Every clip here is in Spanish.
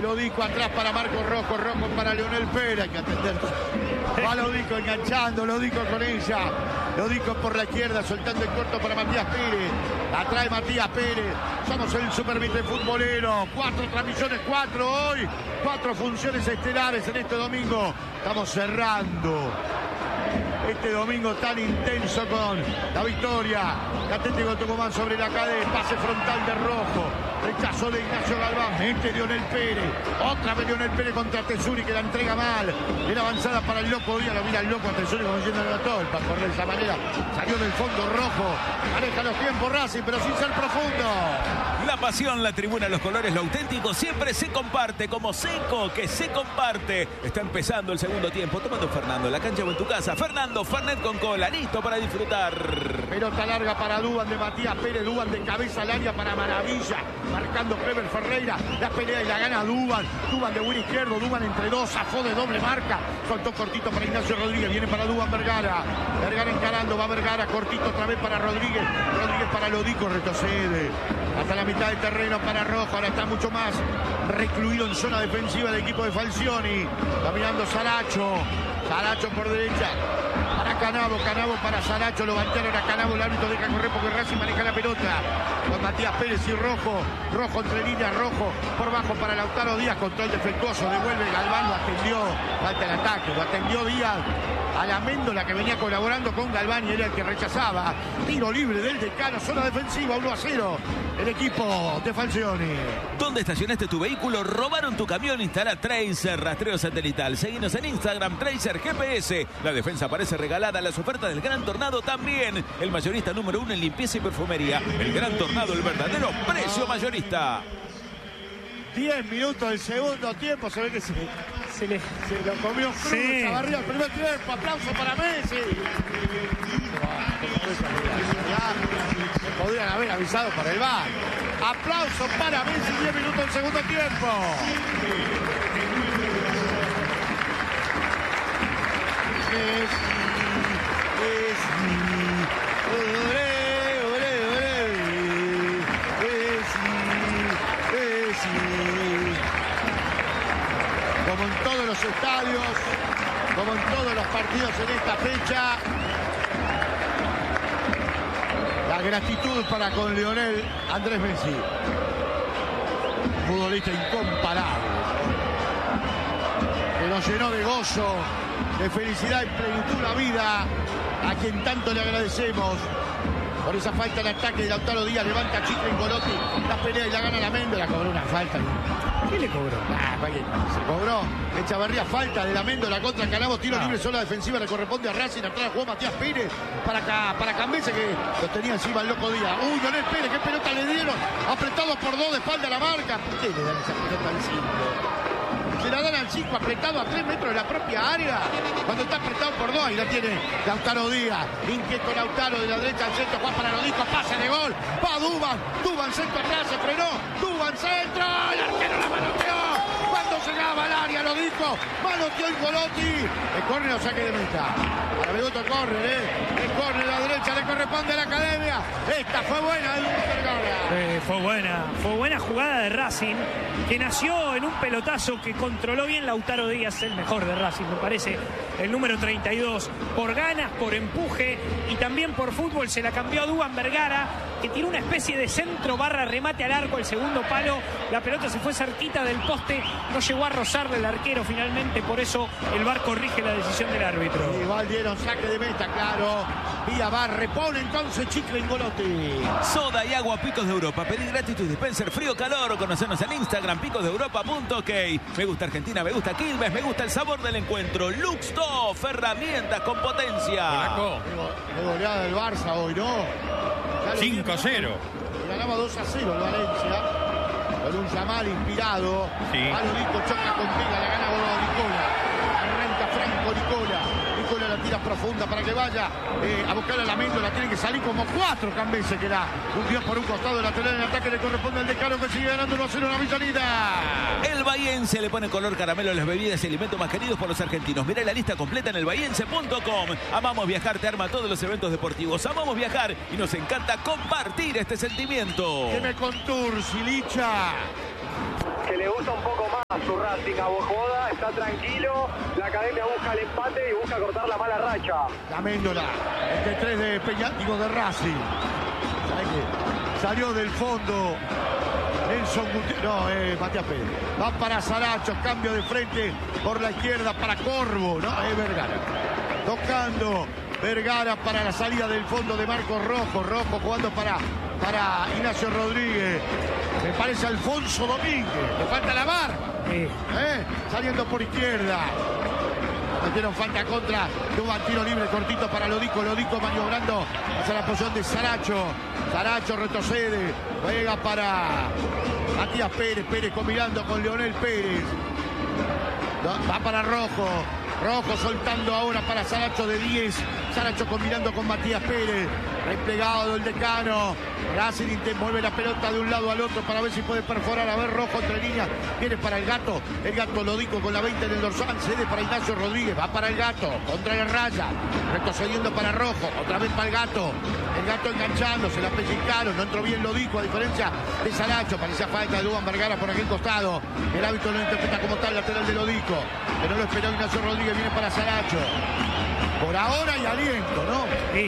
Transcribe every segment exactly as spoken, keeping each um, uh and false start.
Lodico atrás para Marco Rojo, Rojo para Leonel Pérez, hay que atender. Va Lodico enganchando, Lodico con ella. Lodico por la izquierda, soltando el corto para Matías Pérez. Atrae Matías Pérez. Somos el Supermite Futbolero. Cuatro transmisiones, cuatro hoy. Cuatro funciones estelares en este domingo. Estamos cerrando este domingo tan intenso con la victoria de Atlético Tucumán sobre la cadena. Pase frontal de Rojo. Rechazo de Ignacio Galván. Mete Leonel Pérez. Otra vez Leonel Pérez contra Tesuri, que la entrega mal. Era avanzada para el Loco Díaz. Lo mira el Loco a Tesuri como yéndole a todo. Para correr de esa manera. Salió del fondo Rojo. Maneja los tiempos Racing, pero sin ser profundo. La pasión, la tribuna, los colores, lo auténtico siempre se comparte. Como Seco, que se comparte. Está empezando el segundo tiempo. Tomando Fernando, la cancha o en tu casa. Fernando Fernet con cola, listo para disfrutar. Pelota larga para Duban de Matías Pérez. Duban de cabeza al área para Maravilla. Marcando Clever Ferreira. La pelea y la gana Duban. Duban de buen izquierdo. Duban entre dos. Zafó de doble marca. Soltó cortito para Ignacio Rodríguez. Viene para Duban Vergara. Vergara encarando. Va Vergara. Cortito otra vez para Rodríguez. Rodríguez para Lodico. Retrocede. Hasta la mitad del terreno para Rojo. Ahora está mucho más recluido en zona defensiva el equipo de Falcioni. Caminando Saracho. Saracho por derecha. Para Canavo, Canavo para Saracho, lo banquearon a Canavo, el árbitro deja correr porque Racing maneja la pelota. Con Matías Pérez y Rojo, Rojo entre líneas, Rojo por bajo para Lautaro Díaz, control defectuoso, devuelve Galván, lo atendió, falta el ataque, lo atendió Díaz a la Méndola que venía colaborando con Galván y era el que rechazaba. Tiro libre del Decano, zona defensiva, uno a cero, el equipo de Falcioni. ¿Dónde estacionaste tu vehículo? ¿Robaron tu camión? Instala Tracer, rastreo satelital. Seguinos en Instagram, Tracer G P S. La defensa aparece regalada, las ofertas del Gran Tornado también. El mayorista número uno en limpieza y perfumería. El Gran Tornado, el verdadero precio mayorista. diez minutos del segundo tiempo, se ve que se, se, le, se lo comió crudo, sí. Chavarría el primer tiempo, aplauso para Messi. Podrían haber avisado para el V A R. Aplauso para Messi, diez minutos del segundo tiempo. Messi, Messi, olé, olé, olé. Messi, Messi. Como en todos los estadios, como en todos los partidos en esta fecha, la gratitud para con Lionel Andrés Messi. Futbolista incomparable, que nos llenó de gozo, de felicidad y plenitud la vida, a quien tanto le agradecemos por esa falta en ataque de Lautaro Díaz. Levanta Chicle en Colotti, la pelea y la gana la Méndola. Cobró una falta. ¿Qué le cobró? Ah, se cobró Echavarría, falta de la Méndola contra Canavo, tiro libre, sola defensiva, le corresponde a Racing. Atrás jugó Matías Pérez para acá, para Cambese, que lo tenía encima el Loco Díaz. Uy, Leonel Pérez, qué pelota le dieron, apretado por dos de espalda a la marca. ¿Por qué le dan esa pelota al cinco? Se la dan al cinco, apretado a tres metros de la propia área, cuando está apretado por dos. Y la tiene Lautaro Díaz, inquieto Lautaro, de la derecha al centro, Juan para Lodico, pase de gol, va Duban, Duban centro atrás, se frenó, Duban centro, el arquero la manoteó, cuando llegaba al área Lodico, manoteó el Colotti, el córner o saque de meta. Para Begoto el córner, eh, el córner a la derecha le corresponde a la Academia. Esta fue buena, eh, fue buena, fue buena jugada de Racing, que nació en un pelotazo que controló bien Lautaro Díaz, el mejor de Racing, me parece, el número treinta y dos, por ganas, por empuje y también por fútbol. Se la cambió a Duban Vergara, que tiró una especie de centro barra remate al arco, el segundo palo, la pelota se fue cerquita del poste, no llegó a rozarle el arquero finalmente, por eso el V A R corrige la decisión del árbitro. Y Valdieron saque de meta, claro, vía V A R, repone entonces Chicle en Golotti. Soda y agua Picos de Europa, pedí gratis tu dispenser frío calor, conocernos en Instagram, picos de europa punto ok. Me gusta Argentina, me gusta Quilmes, me gusta el sabor del encuentro. Luxtoff, herramientas con potencia. Qué goleada del Barça hoy, ¿no? cinco a cero. Ganaba dos a cero el Valencia, con un Yamal inspirado. Sí. Lodico choca con Vega, la gana Nicola. Arranca Franco Nicola. Nicola la tira profunda para que vaya eh, a buscar a la Méndola. Tienen que salir como cuatro Cambese, que da un dios por un costado, lateral en ataque le corresponde al Decano, que sigue ganando uno a cero en la Villanida. El bahiense le pone color caramelo a las bebidas y alimentos más queridos por los argentinos. Mirá la lista completa en el bahiense punto com. Amamos viajar, te arma todos los eventos deportivos. Amamos viajar y nos encanta compartir este sentimiento. Que me contur, Silicha. Que le gusta un poco más. su Racing. Abojoda está tranquilo, la academia busca el empate y busca cortar la mala racha. La Méndola, este tres de Peña, digo de Racing. ¿Sabes qué? Salió del fondo Nelson Gutiérrez, no, eh, Matías Pérez. Va para Saracho, cambio de frente por la izquierda para Corvo, no, es Vergara. Tocando Vergara para la salida del fondo de Marcos Rojo. Rojo jugando para, para Ignacio Rodríguez. Me parece Alfonso Domínguez. Le falta la barba. Sí. ¿Eh? Saliendo por izquierda. Metieron falta contra. Tuvo un tiro libre cortito para Lodico. Lodico maniobrando hacia la posición de Saracho. Saracho retrocede. Juega para Matías Pérez. Pérez combinando con Leonel Pérez. Va para Rojo. Rojo soltando ahora para Saracho de diez. Saracho combinando con Matías Pérez. Replegado el decano. Racing mueve la pelota de un lado al otro para ver si puede perforar. A ver, Rojo entre líneas. Viene para el Gato. El Gato Lodico con la veinte en el dorsal. Cede para Ignacio Rodríguez. Va para el Gato. Contra la raya. Retrocediendo para Rojo. Otra vez para el Gato. El Gato enganchando. Se la pellizcaron. No entró bien Lodico a diferencia de Saracho. Parecía falta de Duván Vergara por aquel costado. El árbitro lo interpreta como tal, lateral de Lodico. Que no lo esperó Ignacio Rodríguez. Viene para Saracho. Por ahora y aliento, ¿no? Sí.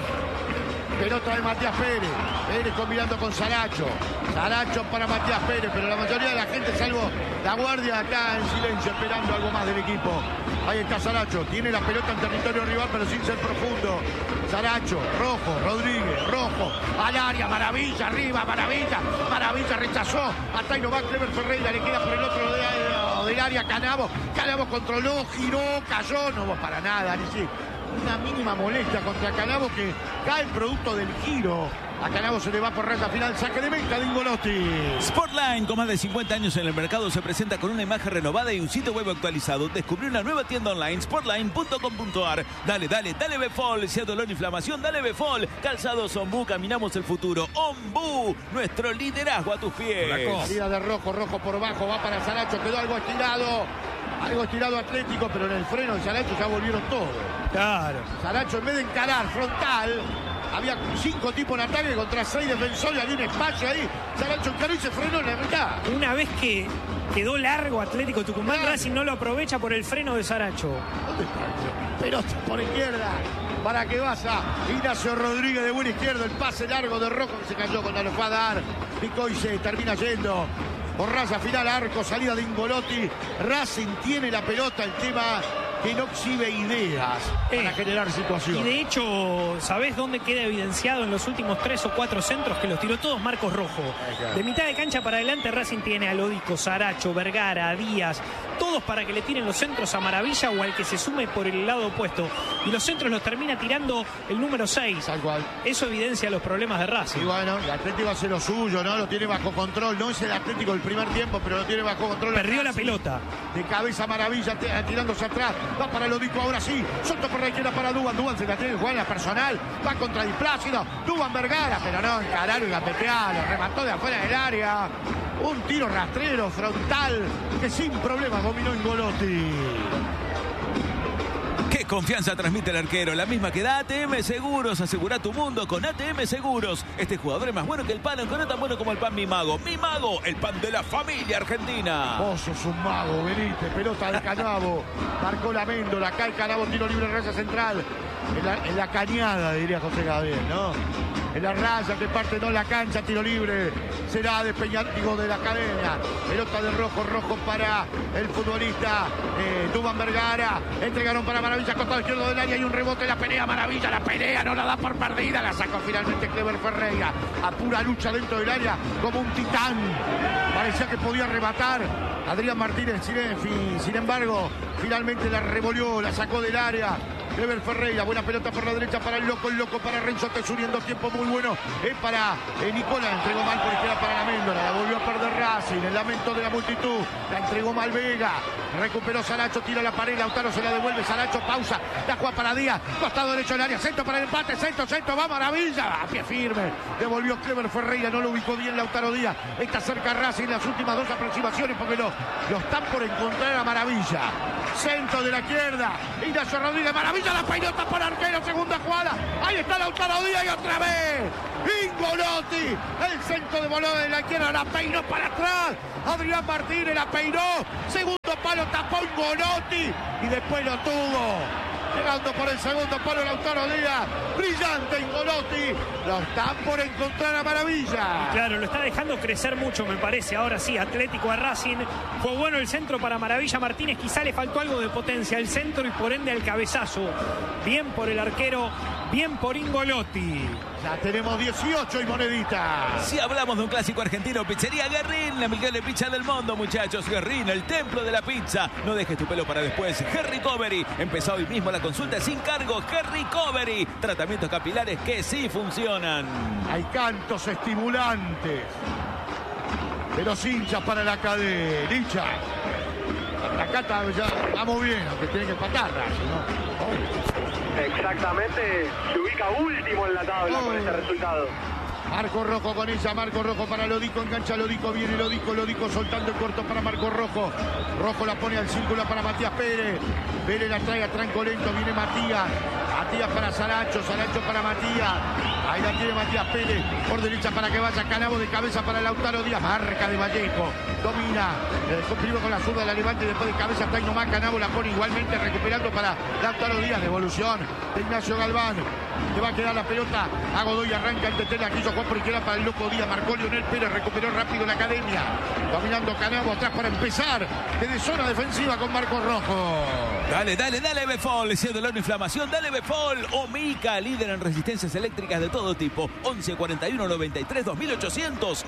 Pelota de Matías Pérez. Pérez combinando con Saracho. Saracho para Matías Pérez, pero la mayoría de la gente, salvo la guardia, acá en silencio, esperando algo más del equipo. Ahí está Saracho. Tiene la pelota en territorio rival, pero sin ser profundo. Saracho, Rojo, Rodríguez, Rojo, al área, Maravilla, arriba, Maravilla. Maravilla rechazó. Hasta ahí no va Clever Ferreira, le queda por el otro lado del área Canavo. Canavo controló, giró, cayó. No va para nada, ni si una mínima molestia contra Canavo que cae el producto del giro. A Canavo se le va por raya final, saque de meta de Ingolotti. Sportline, con más de cincuenta años en el mercado, se presenta con una imagen renovada y un sitio web actualizado. Descubrió una nueva tienda online, sportline punto com punto ar. Dale, dale, dale Befol. Si hay dolor e inflamación, dale Befol. Calzados Ombú, caminamos el futuro. Ombú, nuestro liderazgo a tus pies. Salida de Rojo, Rojo por bajo, va para Saracho, quedó algo estirado. Algo estirado Atlético, pero en el freno de Saracho ya volvieron todos. Claro. Saracho en vez de encarar frontal, había cinco tipos en ataque contra seis defensores, había un espacio ahí. Saracho encaró y se frenó en la mitad. Una vez que quedó largo Atlético Tucumán, Claro. Racing no lo aprovecha por el freno de Saracho. ¿Dónde está? Pelota por izquierda. Para que vaya Ignacio Rodríguez de buena izquierda. El pase largo de Rojo que se cayó cuando lo fue a dar. Picó y se termina yendo. Por raya final, arco, salida de Ingolotti. Racing tiene la pelota, el tema que no exhibe ideas para Eh, generar Y situaciones. de hecho, ¿sabés dónde queda evidenciado en los últimos tres o cuatro centros que los tiró todos Marcos Rojo? De mitad de cancha para adelante Racing tiene a Lodico, Saracho, Vergara, Díaz, todos para que le tiren los centros a Maravilla o al que se sume por el lado opuesto. Y los centros los termina tirando el número seis. Tal cual. Eso evidencia los problemas de Racing. Y bueno, el Atlético hace lo suyo, ¿no? Lo tiene bajo control. No es el Atlético del primer tiempo, pero lo tiene bajo control. Perdió la Racing. pelota. De cabeza Maravilla, te- tirándose atrás. Va para Lodico ahora sí. Solto por la izquierda para Duván. Duván se la tiene que jugar en la personal. Va contra Displácido. Duván Vergara, pero no, encararon y gapetearon. Remató de afuera del área. Un tiro rastrero, frontal, que sin problemas dominó Ingolotti. Qué confianza transmite el arquero, la misma que da A T M Seguros. Asegura tu mundo con A T M Seguros. Este jugador es más bueno que el pan, aunque no tan bueno como el pan Mi Mago. Mi Mago, el pan de la familia argentina. Vos sos un mago, veniste, pelota de Canavo. Marcó la Méndola, cae Canavo, tiro libre, raya central. En la, en la cañada, diría José Gabriel, ¿no? En la raya que parte no en la cancha, tiro libre. Será de Peñatigo de la Academia. Pelota de Rojo, Rojo para el futbolista eh, Duván Vergara. Entregaron para Maravilla, costado izquierdo del área. Hay un rebote, la pelea Maravilla, la pelea, no la da por perdida. La sacó finalmente Clever Ferreira. A pura lucha dentro del área, como un titán. Parecía que podía rematar Adrián Martínez. Sin, sin embargo, finalmente la revolvió, la sacó del área. Clever Ferreira, buena pelota por la derecha para el loco, el loco para Renzo Tesuri en dos tiempos muy bueno. Es para eh, Nicola, entregó mal por izquierda para la Méndola, la volvió a perder Racing, el lamento de la multitud, la entregó mal Vega, recuperó Saracho, tira la pared, Lautaro se la devuelve, Saracho pausa, la juega para Díaz, costado derecho del área, centro para el empate, centro, centro, va Maravilla, a pie firme, devolvió Clever Ferreira, no lo ubicó bien Lautaro Díaz, está cerca Racing las últimas dos aproximaciones porque lo, lo están por encontrar a Maravilla. Centro de la izquierda, Ignacio Rodríguez, Maravilla, la pelota para arquero, segunda jugada, ahí está Lautaro Díaz y otra vez, Ingolotti, el centro de voló de la izquierda, la peinó para atrás, Adrián Martínez la peinó, segundo buscó Ingolotti y después lo tuvo. Llegando por el segundo palo Lautaro Díaz. Brillante Ingolotti. Lo están por encontrar a Maravilla. Claro, lo está dejando crecer mucho, me parece. Ahora sí, Atlético a Racing. Fue bueno el centro para Maravilla Martínez. Quizá le faltó algo de potencia al centro y por ende al cabezazo. Bien por el arquero, bien por Ingolotti. Ya tenemos dieciocho y monedita. Si hablamos de un clásico argentino, Pizzería Guerrín, la mejor pizza del mundo, muchachos. Guerrín, el templo de la pizza. No dejes tu pelo para después. Hair Recovery. Empezó hoy mismo la consulta sin cargo. Hair Recovery. Tratamientos capilares que sí funcionan. Hay cantos estimulantes de los hinchas para la cadena. Hincha. Acá está, ya vamos bien, aunque tiene que empatar, ¿no? Exactamente, se ubica último en la tabla oh. con este resultado. Marco Rojo con ella, Marco Rojo para Lodico, engancha Lodico, viene Lodico, Lodico soltando el corto para Marco Rojo. Rojo la pone al círculo para Matías Pérez. Pérez la trae a tranco lento, viene Matías. Matías para Saracho, Saracho para Matías. Ahí la tiene Matías Pérez, por derecha para que vaya Canavo, de cabeza para Lautaro Díaz, marca de Vallejo, domina, eh, primero con la zurda, la levanta y después de cabeza está nomás, Canavo la pone igualmente recuperando para Lautaro Díaz, devolución de Ignacio Galván, que va a quedar la pelota a Godoy, arranca el T T, la quiso Juan por izquierda para el loco Díaz, marcó Lionel Pérez, recuperó rápido la academia, dominando Canavo atrás para empezar, desde zona defensiva con Marco Rojo. Dale, dale, dale Befol, ese dolor de inflamación, dale Befol. Omica, líder en resistencias eléctricas de todo tipo. once cuarenta y uno noventa y tres dos mil ochocientos.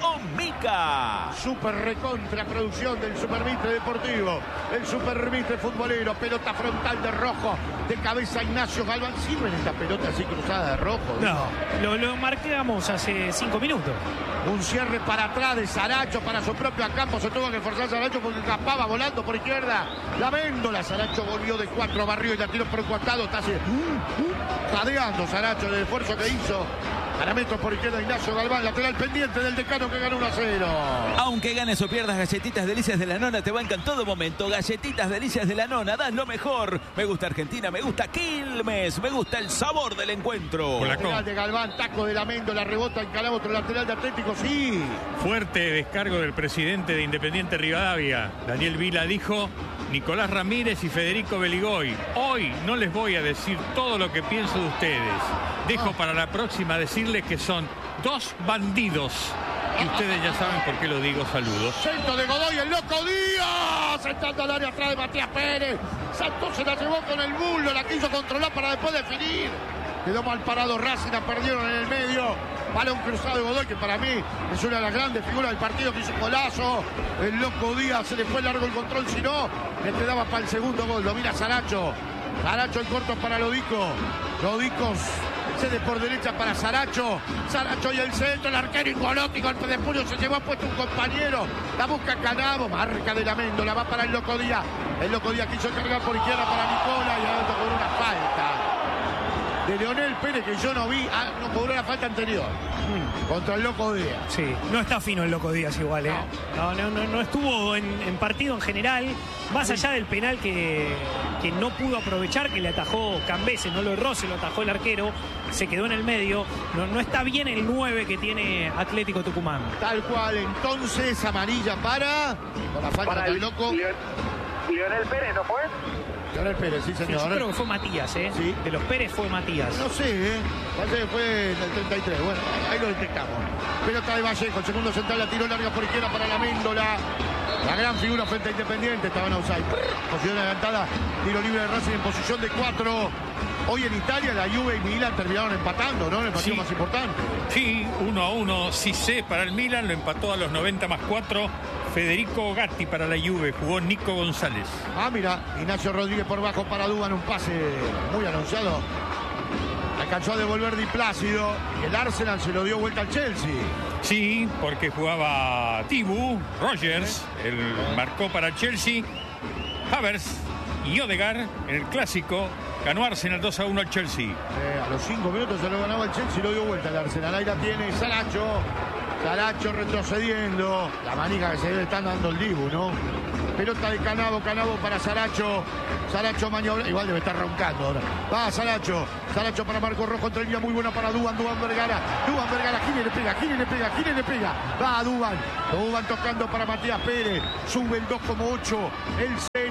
Omica. Super recontra producción del Supermitre Deportivo. El Supermitre futbolero. Pelota frontal de Rojo. De cabeza Ignacio Galván. ¿Sirven esta pelota así cruzada de Rojo? No, lo, lo marcamos hace cinco minutos. Un cierre para atrás de Saracho para su propio campo. Se tuvo que forzar Saracho porque escapaba volando por izquierda. La Véndola. Saracho volvió de cuatro barrios y la tiró por un costado. Está así. Uh, uh, jadeando Saracho del esfuerzo que hizo. Para metros por izquierda Ignacio Galván, lateral pendiente del Decano que ganó uno a cero. Aunque ganes o pierdas, Galletitas Delicias de la Nona te bancan todo momento. Galletitas Delicias de la Nona, das lo mejor. Me gusta Argentina, me gusta Quilmes, me gusta el sabor del encuentro. Lateral de Galván, taco de la Méndola, rebota en Calabo, otro lateral de Atlético, sí. Fuerte descargo del presidente de Independiente Rivadavia. Daniel Vila dijo: Nicolás Ramírez y Federico Beligoy, hoy no les voy a decir todo lo que pienso de ustedes. Dejo para la próxima decirles que son dos bandidos. Y ustedes ya saben por qué lo digo. Saludos. Centro de Godoy, el loco Díaz. Entrando al área atrás de Matías Pérez. Santos se la llevó con el bullo, la quiso controlar para después definir. Quedó mal parado Racing, la perdieron en el medio. Balón cruzado de Godoy, que para mí es una de las grandes figuras del partido, que hizo un golazo. El loco Díaz, se le fue largo el control, si no, le quedaba para el segundo gol. Lo mira Saracho. Saracho en corto para Lodico. Lodico cede por derecha para Saracho. Saracho y el centro, el arquero Ingolotti, golpe de puño, se llevó a puesto un compañero. La busca Canavo, marca de la Méndola, va para el loco Díaz. El loco Díaz quiso cargar por izquierda para Nicola y ahora con una falta de Leonel Pérez, que yo no vi, ah, no cobró la falta anterior mm. contra el loco Díaz. Sí, no está fino el loco Díaz igual, ¿eh? No, no, no, no estuvo en, en partido en general, más allá del penal que, que no pudo aprovechar, que le atajó Cambese, no lo erró, se lo atajó el arquero, se quedó en el medio. No, no está bien el nueve que tiene Atlético Tucumán. Tal cual, entonces amarilla para, con la falta del loco. Leonel Pérez, ¿no fue? Leonel Pérez, sí, señor. Yo creo que fue Matías, ¿eh? Sí. De los Pérez fue Matías. No sé, ¿eh? Parece que fue en el treinta y tres. Bueno, ahí lo detectamos. Pelota de Vallejo, el segundo central, la tiró larga por izquierda para la Méndola. La gran figura frente a Independiente, estaba en outside. Posición adelantada, tiro libre de Racing en posición de cuatro. Hoy en Italia la Juve y Milan terminaron empatando, ¿no? En el partido sí. más importante. Sí, uno a uno. Cissé para el Milan, lo empató a los noventa más cuatro. Federico Gatti para la Juve, jugó Nico González. Ah, mira, Ignacio Rodríguez por bajo para Duban, un pase muy anunciado. Alcanzó a devolver Di Plácido y el Arsenal se lo dio vuelta al Chelsea. Sí, porque jugaba Tibu, Rogers, él marcó para Chelsea, Havertz y Odegaard en el clásico. Ganó Arsenal dos a uno al Chelsea. Eh, a los cinco minutos se lo ganaba el Chelsea y lo dio vuelta al Arsenal. Ahí la tiene Saracho. Saracho retrocediendo. La manija que se le están dando el Dibu, ¿no? Pelota de Canavo, Canavo para Saracho. Saracho maniobra. Igual debe estar roncando ahora. Va Saracho. Saracho para Marco Rojo. Entre línea muy buena para Duban. Duban Vergara. Duban Vergara. Gine le pega. Gine le pega. Gine le pega. Va a Duban. Duban tocando para Matías Pérez. Sube el dos como ocho. El centro.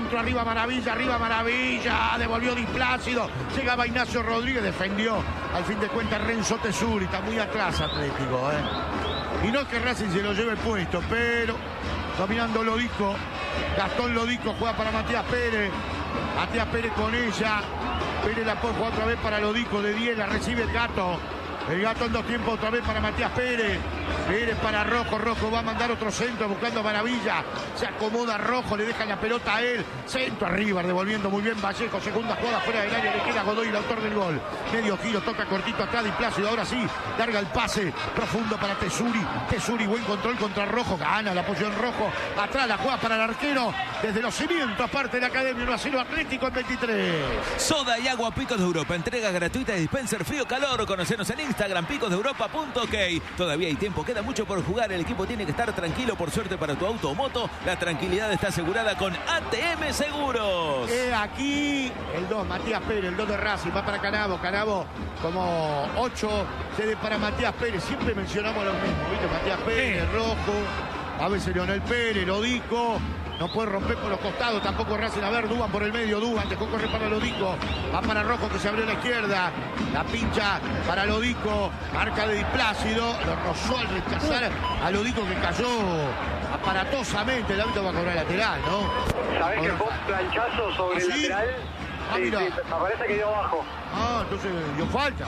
centro, arriba Maravilla, arriba Maravilla, devolvió Di Plácido, llegaba Ignacio Rodríguez, defendió, al fin de cuentas Renzo Tesuri, está muy atrás Atlético, ¿eh? Y no es que Racing se lo lleve el puesto, pero dominando Lodico, Gastón Lodico juega para Matías Pérez, Matías Pérez con ella, Pérez la puede jugar otra vez para Lodico, de diez la recibe el Gato. El Gato en dos tiempos otra vez para Matías Pérez. Pérez para Rojo. Rojo va a mandar otro centro buscando Maravilla. Se acomoda Rojo, le dejan la pelota a él. Centro arriba, devolviendo muy bien Vallejo. Segunda jugada fuera del área, le queda Godoy, el autor del gol. Medio giro, toca cortito atrás Di Plácido. Ahora sí, larga el pase profundo para Tesuri. Tesuri, buen control contra Rojo. Gana la posición Rojo. Atrás la juega para el arquero. Desde los cimientos, aparte de la academia, uno a cero Atlético en veintitrés. Soda y agua Picos de Europa. Entrega gratuita de dispenser frío-calor. Conocenos en Instagram, picos de europa punto ok. Todavía hay tiempo, queda mucho por jugar. El equipo tiene que estar tranquilo. Por suerte para tu auto o moto, la tranquilidad está asegurada con A T M Seguros. Eh, aquí el dos, Matías Pérez, el dos de Racing, va para Canabo. Canabo como ocho, cede para Matías Pérez. Siempre mencionamos lo mismo, ¿viste? Matías Pérez, sí. Rojo, a veces Leonel Pérez, Lodico. No puede romper por los costados, tampoco Racing. A ver, Duban por el medio, Duban dejó correr para Lodico. Va para Rojo que se abrió a la izquierda. La pincha para Lodico. Marca de Di Plácido. Lo rozó al rechazar a Lodico que cayó aparatosamente. El árbitro va a cobrar lateral, ¿no? ¿Sabés que fue un planchazo sobre ¿Ah, el sí? lateral? Ah, sí, mira. sí, me parece que dio abajo. Ah, entonces dio falta.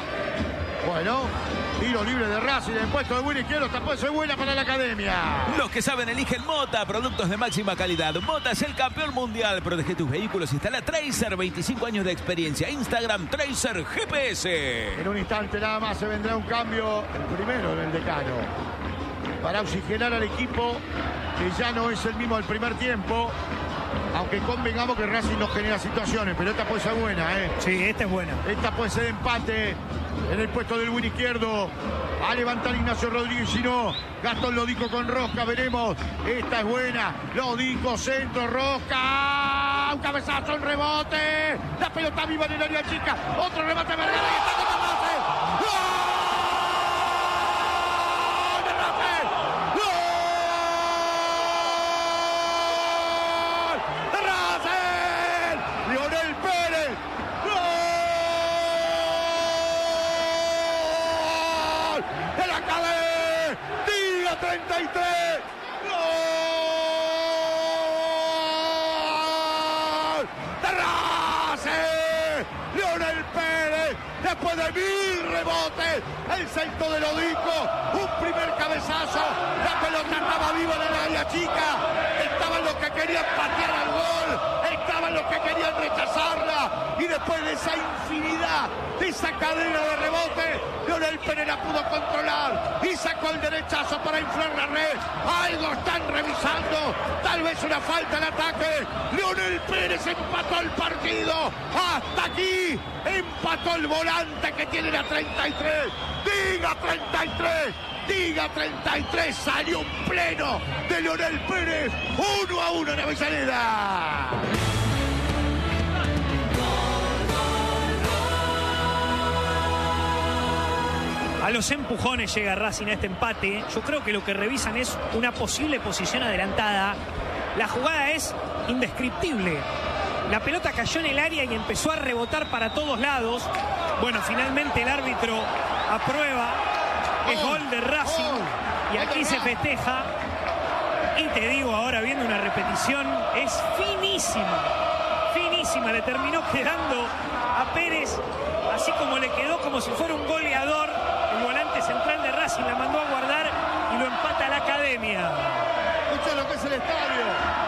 Bueno, tiro libre de Racing, el puesto de buen izquierdo, esta puede ser buena para la academia. Los que saben eligen Mota, productos de máxima calidad. Mota es el campeón mundial. Protege tus vehículos, instala Tracer, veinticinco años de experiencia. Instagram, Tracer G P S. En un instante nada más se vendrá un cambio, el primero en el decano, para oxigenar al equipo, que ya no es el mismo del primer tiempo. Aunque convengamos que Racing no genera situaciones, pero esta puede ser buena, ¿eh? Sí, esta es buena. Esta puede ser empate en el puesto del win izquierdo. A levantar Ignacio Rodríguez, si no, Gastón Lodico con Rosca, veremos. Esta es buena. Lodico, centro, Rosca. Un cabezazo, un rebote. La pelota viva en el área chica. Otro remate, Vergara. Y está con la base. ¡Gol! treinta y tres. ¡Gol! ¡De Racing! Leonel Pérez, después de mil rebotes, el centro de Lodico, un primer cabezazo, la pelota estaba viva en el área chica, estaban los que querían patear al gol, estaban los que querían rechazarla, y después de esa infinidad, de esa cadena de rebotes, Leonel Pérez la pudo controlar y sacó el derechazo para inflar la red. Algo están revisando, tal vez una falta al ataque. Leonel Pérez empató el partido. Hasta aquí empató el volante que tiene la treinta y tres. Diga treinta y tres. Diga treinta y tres. Salió un pleno de Leonel Pérez. Uno a uno en Avellaneda. A los empujones llega Racing a este empate. Yo creo que lo que revisan es una posible posición adelantada. La jugada es indescriptible. La pelota cayó en el área y empezó a rebotar para todos lados. Bueno, finalmente el árbitro aprueba. Es gol de Racing. Y aquí se festeja. Y te digo ahora, viendo una repetición, es finísima. Finísima. Le terminó quedando a Pérez, así como le quedó, como si fuera un goleador. El volante central de Racing la mandó a guardar y lo empata la academia. Escucha lo que es el estadio.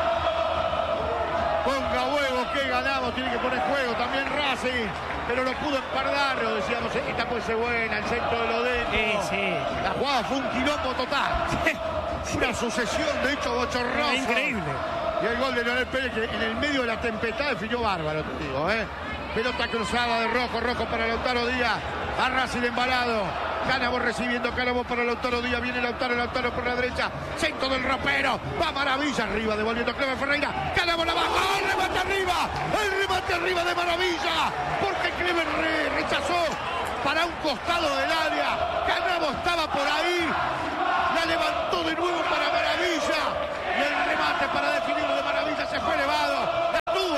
Ponga huevo que ganamos, tiene que poner juego también Racing, pero no pudo empardar, lo decíamos, esta puede ser buena, el centro de Lodeto. Sí, sí. La jugada fue un quilombo total. Una sucesión de hechos bochornosos. Increíble. Y el gol de Leonel Pérez que en el medio de la tempestad definió bárbaro, te digo, ¿eh? Pelota cruzada de Rojo, Rojo para Lautaro Díaz. A Racing embalado. Canabo recibiendo, Canabo para Lautaro Díaz. Viene Lautaro, Lautaro por la derecha. Centro del ropero. Va Maravilla arriba, devolviendo Cleber Ferreira. Canabo la baja. ¡El remate arriba! ¡El remate arriba de Maravilla! Porque Cleber re rechazó para un costado del área. Canabo estaba por ahí. La levantó de nuevo para Maravilla. Y el remate para definir de Maravilla se fue elevado. La tuvo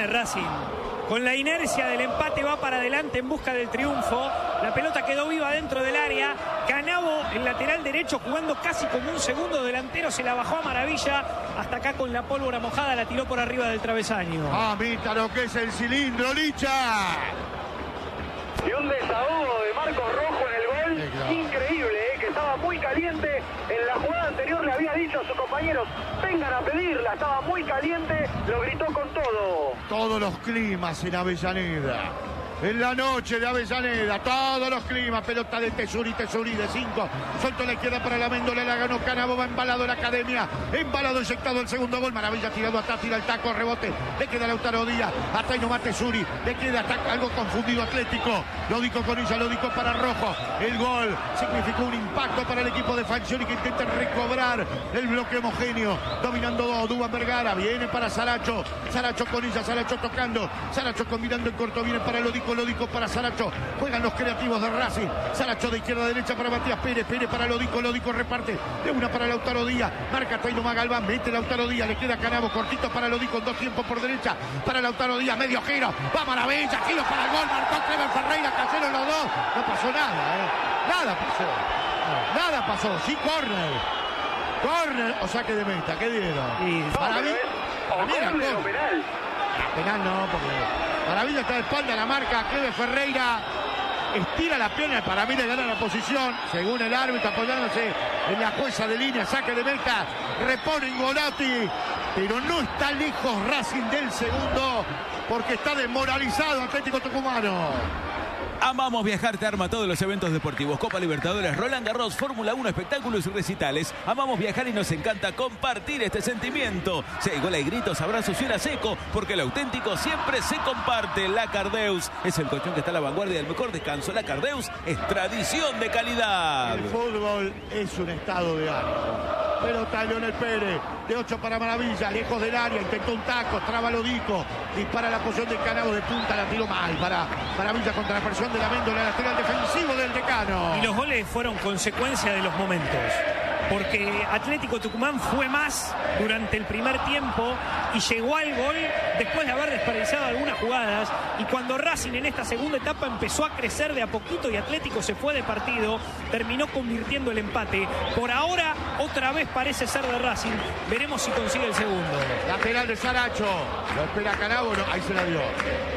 de Racing. Con la inercia del empate va para adelante en busca del triunfo. La pelota quedó viva dentro del área. Canavo, el lateral derecho, jugando casi como un segundo delantero, se la bajó a maravilla. Hasta acá con la pólvora mojada la tiró por arriba del travesaño. Ah, mira lo que es el cilindro, Licha. Y un desahogo de Marcos Rojo en el gol. Sí, claro. Increíble, ¿eh? Que estaba muy caliente. En la jugada anterior le había dicho a sus compañeros, vengan a pedirla. Estaba muy caliente, lo gritó con todo. Todos los climas en Avellaneda. En la noche de Avellaneda, todos los climas, pelota de Tesuri, Tesuri de cinco, suelto a la izquierda para la Méndola, la ganó Canavo, va embalado la Academia, embalado, inyectado el segundo gol, Maravilla tirado atrás, tira el taco, rebote, le queda Lautaro Díaz, hasta ahí nomás Tesuri, le queda hasta algo confundido Atlético, lo dijo con ella, lo dijo para Rojo, el gol significó un impacto para el equipo de Falcioni que intenta recobrar el bloque homogéneo, dominando dos, Duván Vergara, viene para Saracho, Saracho con ella, Saracho tocando, Saracho combinando en corto, viene para Lodico, Lodico para Saracho, juegan los creativos de Racing, Saracho de izquierda a derecha para Matías Pérez, Pérez para Lodico, Lodico reparte, de una para Lautaro Díaz, marca Taino Magalván, mete Lautaro Díaz, le queda Canavo, cortito para Lodico, en dos tiempos por derecha, para Lautaro Díaz, medio giro, va Maravilla, giro para el gol, marcó Cleber Ferreira, cayeron los dos, no pasó nada, ¿eh? nada pasó, nada pasó, sí córner, córner o saque de meta, ¿qué dieron? Y para mí, para mí era Córner o córner. penal. Penal no, porque Maravilla está de espalda, la marca Cleber Ferreira, estira la pierna, para mí le gana la posición, según el árbitro apoyándose en la jueza de línea, saque de meta, repone Ingolati, pero no está lejos Racing del segundo, porque está desmoralizado Atlético Tucumano. Amamos Viajar, te arma todos los eventos deportivos, Copa Libertadores, Roland Garros, Fórmula uno, espectáculos y recitales. Amamos viajar y nos encanta compartir este sentimiento. Si hay gola y gritos, abrazos y una seco, porque el auténtico siempre se comparte. La Cardeus es el colchón que está a la vanguardia del mejor descanso. La Cardeus es tradición de calidad. El fútbol es un estado de ánimo. Pelota de Leonel Pérez, de ocho para Maravilla, lejos del área, intentó un taco, traba Lodico, dispara la posición de Canavo de punta, la tiró mal para Maravilla contra la presión de la Méndola, lateral defensivo del Decano. Y los goles fueron consecuencia de los momentos, porque Atlético Tucumán fue más durante el primer tiempo y llegó al gol después de haber desperdiciado algunas jugadas, y cuando Racing en esta segunda etapa empezó a crecer de a poquito y Atlético se fue de partido, terminó convirtiendo el empate. Por ahora otra vez parece ser de Racing, veremos si consigue el segundo. Lateral de Saracho, lo espera Canavo, no, ahí se la dio.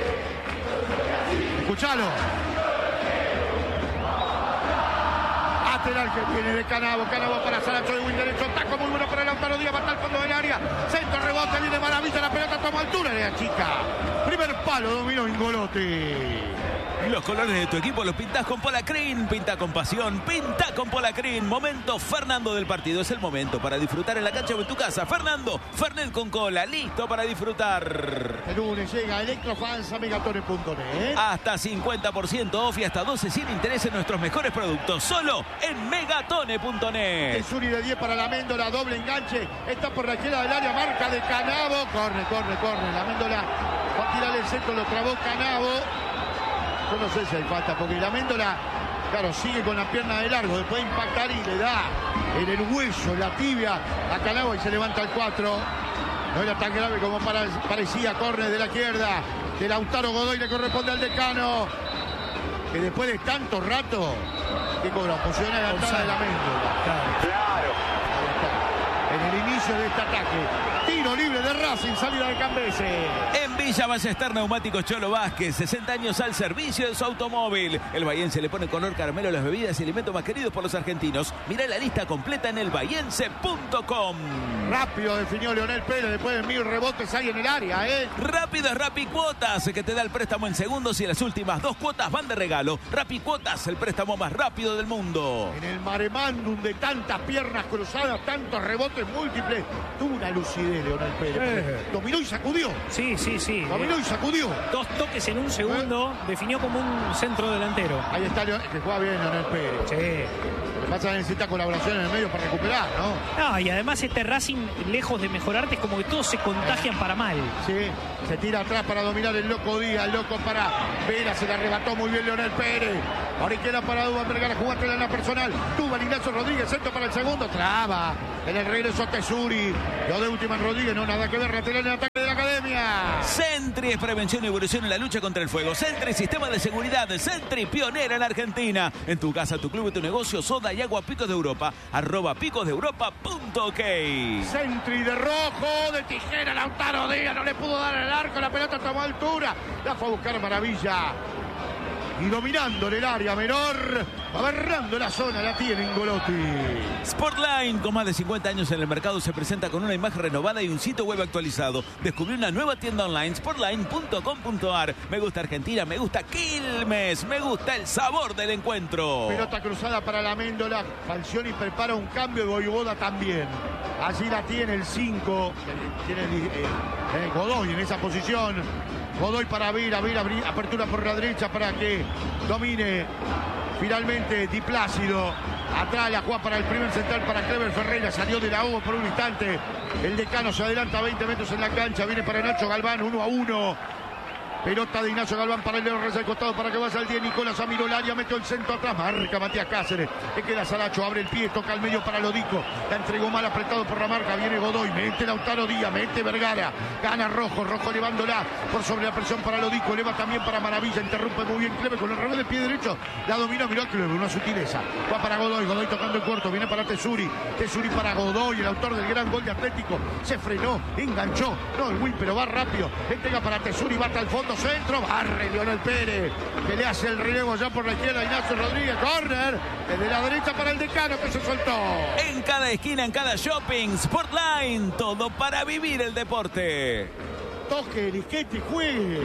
Escuchalo. Lateral que viene de Canavo, Canavo para Saracho de win derecho, taco muy bueno para Lautaro Díaz, va hasta el fondo del área, centro, rebote, viene Maravilla, la pelota toma altura de la chica, primer palo, dominó Ingolotti. Los colores de tu equipo los pintás con Polacrin, pinta con pasión, pinta con Polacrin. Momento Fernando del partido, es el momento para disfrutar en la cancha o en tu casa. Fernando, Fernet con cola, listo para disfrutar. El lunes llega Electrofans a megatone punto net. Hasta cincuenta por ciento off y hasta doce sin interés en nuestros mejores productos, solo en megatone punto net. Tesuri de diez para la Méndola, doble enganche, está por la izquierda del área, marca de Canavo, corre, corre, corre, la Méndola va a tirar el centro, lo trabó Canavo. Yo no sé si hay falta, porque la Méndola, claro, sigue con la pierna de largo, después de impactar y le da en el hueso, la tibia a Canavo y se levanta el cuatro. No era tan grave como para, parecía, córner de la izquierda, de Lautaro Godoy, le corresponde al Decano, que después de tanto rato, que cobra posición adelantada de la Méndola. Claro. En el inicio de este ataque, tiro libre de Racing, salida de Cambese. En Villa Ballester Neumáticos Cholo Vázquez, sesenta años al servicio de su automóvil. El bahiense le pone color caramelo a las bebidas y alimentos más queridos por los argentinos. Mirá la lista completa en el bahiense punto com. Rápido definió Leonel Pérez después de mil rebotes ahí en el área, ¿eh? Rápido es Rappi Cuotas, que te da el préstamo en segundos y las últimas dos cuotas van de regalo. Rappi Cuotas, el préstamo más rápido del mundo. En el maremándum de tantas piernas cruzadas, tantos rebotes múltiples, tuvo una lucidez Leonel Pérez. Eh. Dominó y sacudió. Sí, sí, sí. Dominó Eh, y sacudió. dos toques en un segundo, definió como un centro delantero. Ahí está Leonel, que juega bien Leonel Pérez. Sí. Lo que pasa es que necesita colaboración en el medio para recuperar, ¿no? No, y además este Racing, lejos de mejorarte, es como que todos se contagian para mal. Sí, se tira atrás para dominar el loco Díaz, el loco para Vera, se la arrebató muy bien Leonel Pérez. Ahora queda para Duván Vergara, jugátela en la personal. Duván Ignacio Rodríguez, centro para el segundo, traba. En el regreso Tesuri, lo de última en Rodríguez, no nada que ver, lateral en el ataque de la Academia. Sentry es prevención y evolución en la lucha contra el fuego. Sentry, sistema de seguridad. Sentry, pionera en la Argentina. En tu casa, tu club y tu negocio, soda y agua Picos de Europa. Arroba picosdeeuropa punto ok. Sentry de rojo, de tijera, Lautaro Díaz, no le pudo dar el arco, la pelota tomó altura. La fue a buscar Maravilla. Y dominando en el área menor, agarrando la zona, la tiene Ingolotti. Sportline, con más de cincuenta años en el mercado, se presenta con una imagen renovada y un sitio web actualizado. Descubrí una nueva tienda online, sportline punto com punto ar. Me gusta Argentina, me gusta Quilmes, me gusta el sabor del encuentro. Pelota cruzada para la Méndola. Falcioni prepara un cambio de Voivoda también. Allí la tiene el cinco. Tiene eh, eh, Godoy en esa posición. Godoy para Vira, Vira, apertura por la derecha para que domine finalmente Di Plácido. Atrás la juega para el primer central para Clever Ferreira. Salió de la U por un instante. El decano se adelanta veinte metros en la cancha. Viene para Nacho Galván, uno a uno. Pelota de Ignacio Galván para el Leo Reyes al costado para que vaya al diez. Nicolás Amirolaria metió el centro atrás. Marca Matías Cáceres. Le queda Saracho. Abre el pie. Toca al medio para Lodico. La entregó mal apretado por la marca. Viene Godoy. Mete Lautaro Díaz. Mete Vergara. Gana Rojo. Rojo llevándola por sobre la presión para Lodico. Eleva también para Maravilla. Interrumpe muy bien Clever con el revés del pie derecho. La dominó. Miró a Clever. Una sutileza. Va para Godoy. Godoy tocando el corto. Viene para Tesuri. Tesuri para Godoy. El autor del gran gol de Atlético. Se frenó. Enganchó. No el win, pero va rápido. Entrega para Tesuri. Va hasta el fondo. Centro. Barre Lionel Pérez, que le hace el relevo ya por la izquierda a Ignacio Rodríguez. Corner desde la derecha para el decano que se soltó. En cada esquina, en cada shopping, Sportline, todo para vivir el deporte. Toque, disquete, juegue.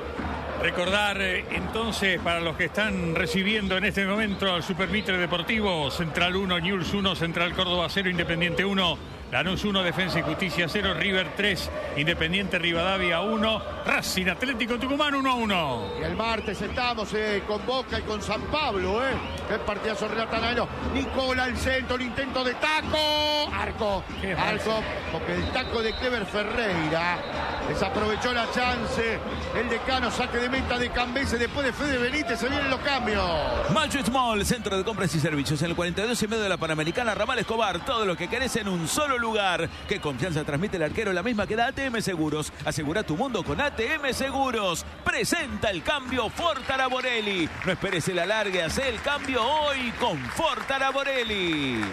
Recordar eh, entonces para los que están recibiendo en este momento al Super Mitre Deportivo: Central uno, Newell's uno, Central Córdoba cero, Independiente uno, Lanús uno, Defensa y Justicia cero, River tres, Independiente Rivadavia uno, Racing Atlético Tucumán uno a uno. Y el martes estamos eh, con Boca y con San Pablo, ¿eh? El partidazo Relatanairo. Nicola al centro, el intento de taco. Arco, arco, porque el taco de Clever Ferreira desaprovechó la chance. El decano saque de meta de Cambese después de Fede Benítez. Se vienen los cambios. Macho Small, centro de compras y servicios en el cuarenta y dos y medio de la Panamericana, Ramal Escobar. Todo lo que querés en un solo lugar. ¿Qué confianza transmite el arquero? La misma que da A T M Seguros. Asegura tu mundo con A T M Seguros. Presenta el cambio Ford Taraborelli. No esperes el alargue, hace el cambio hoy con Ford Taraborelli.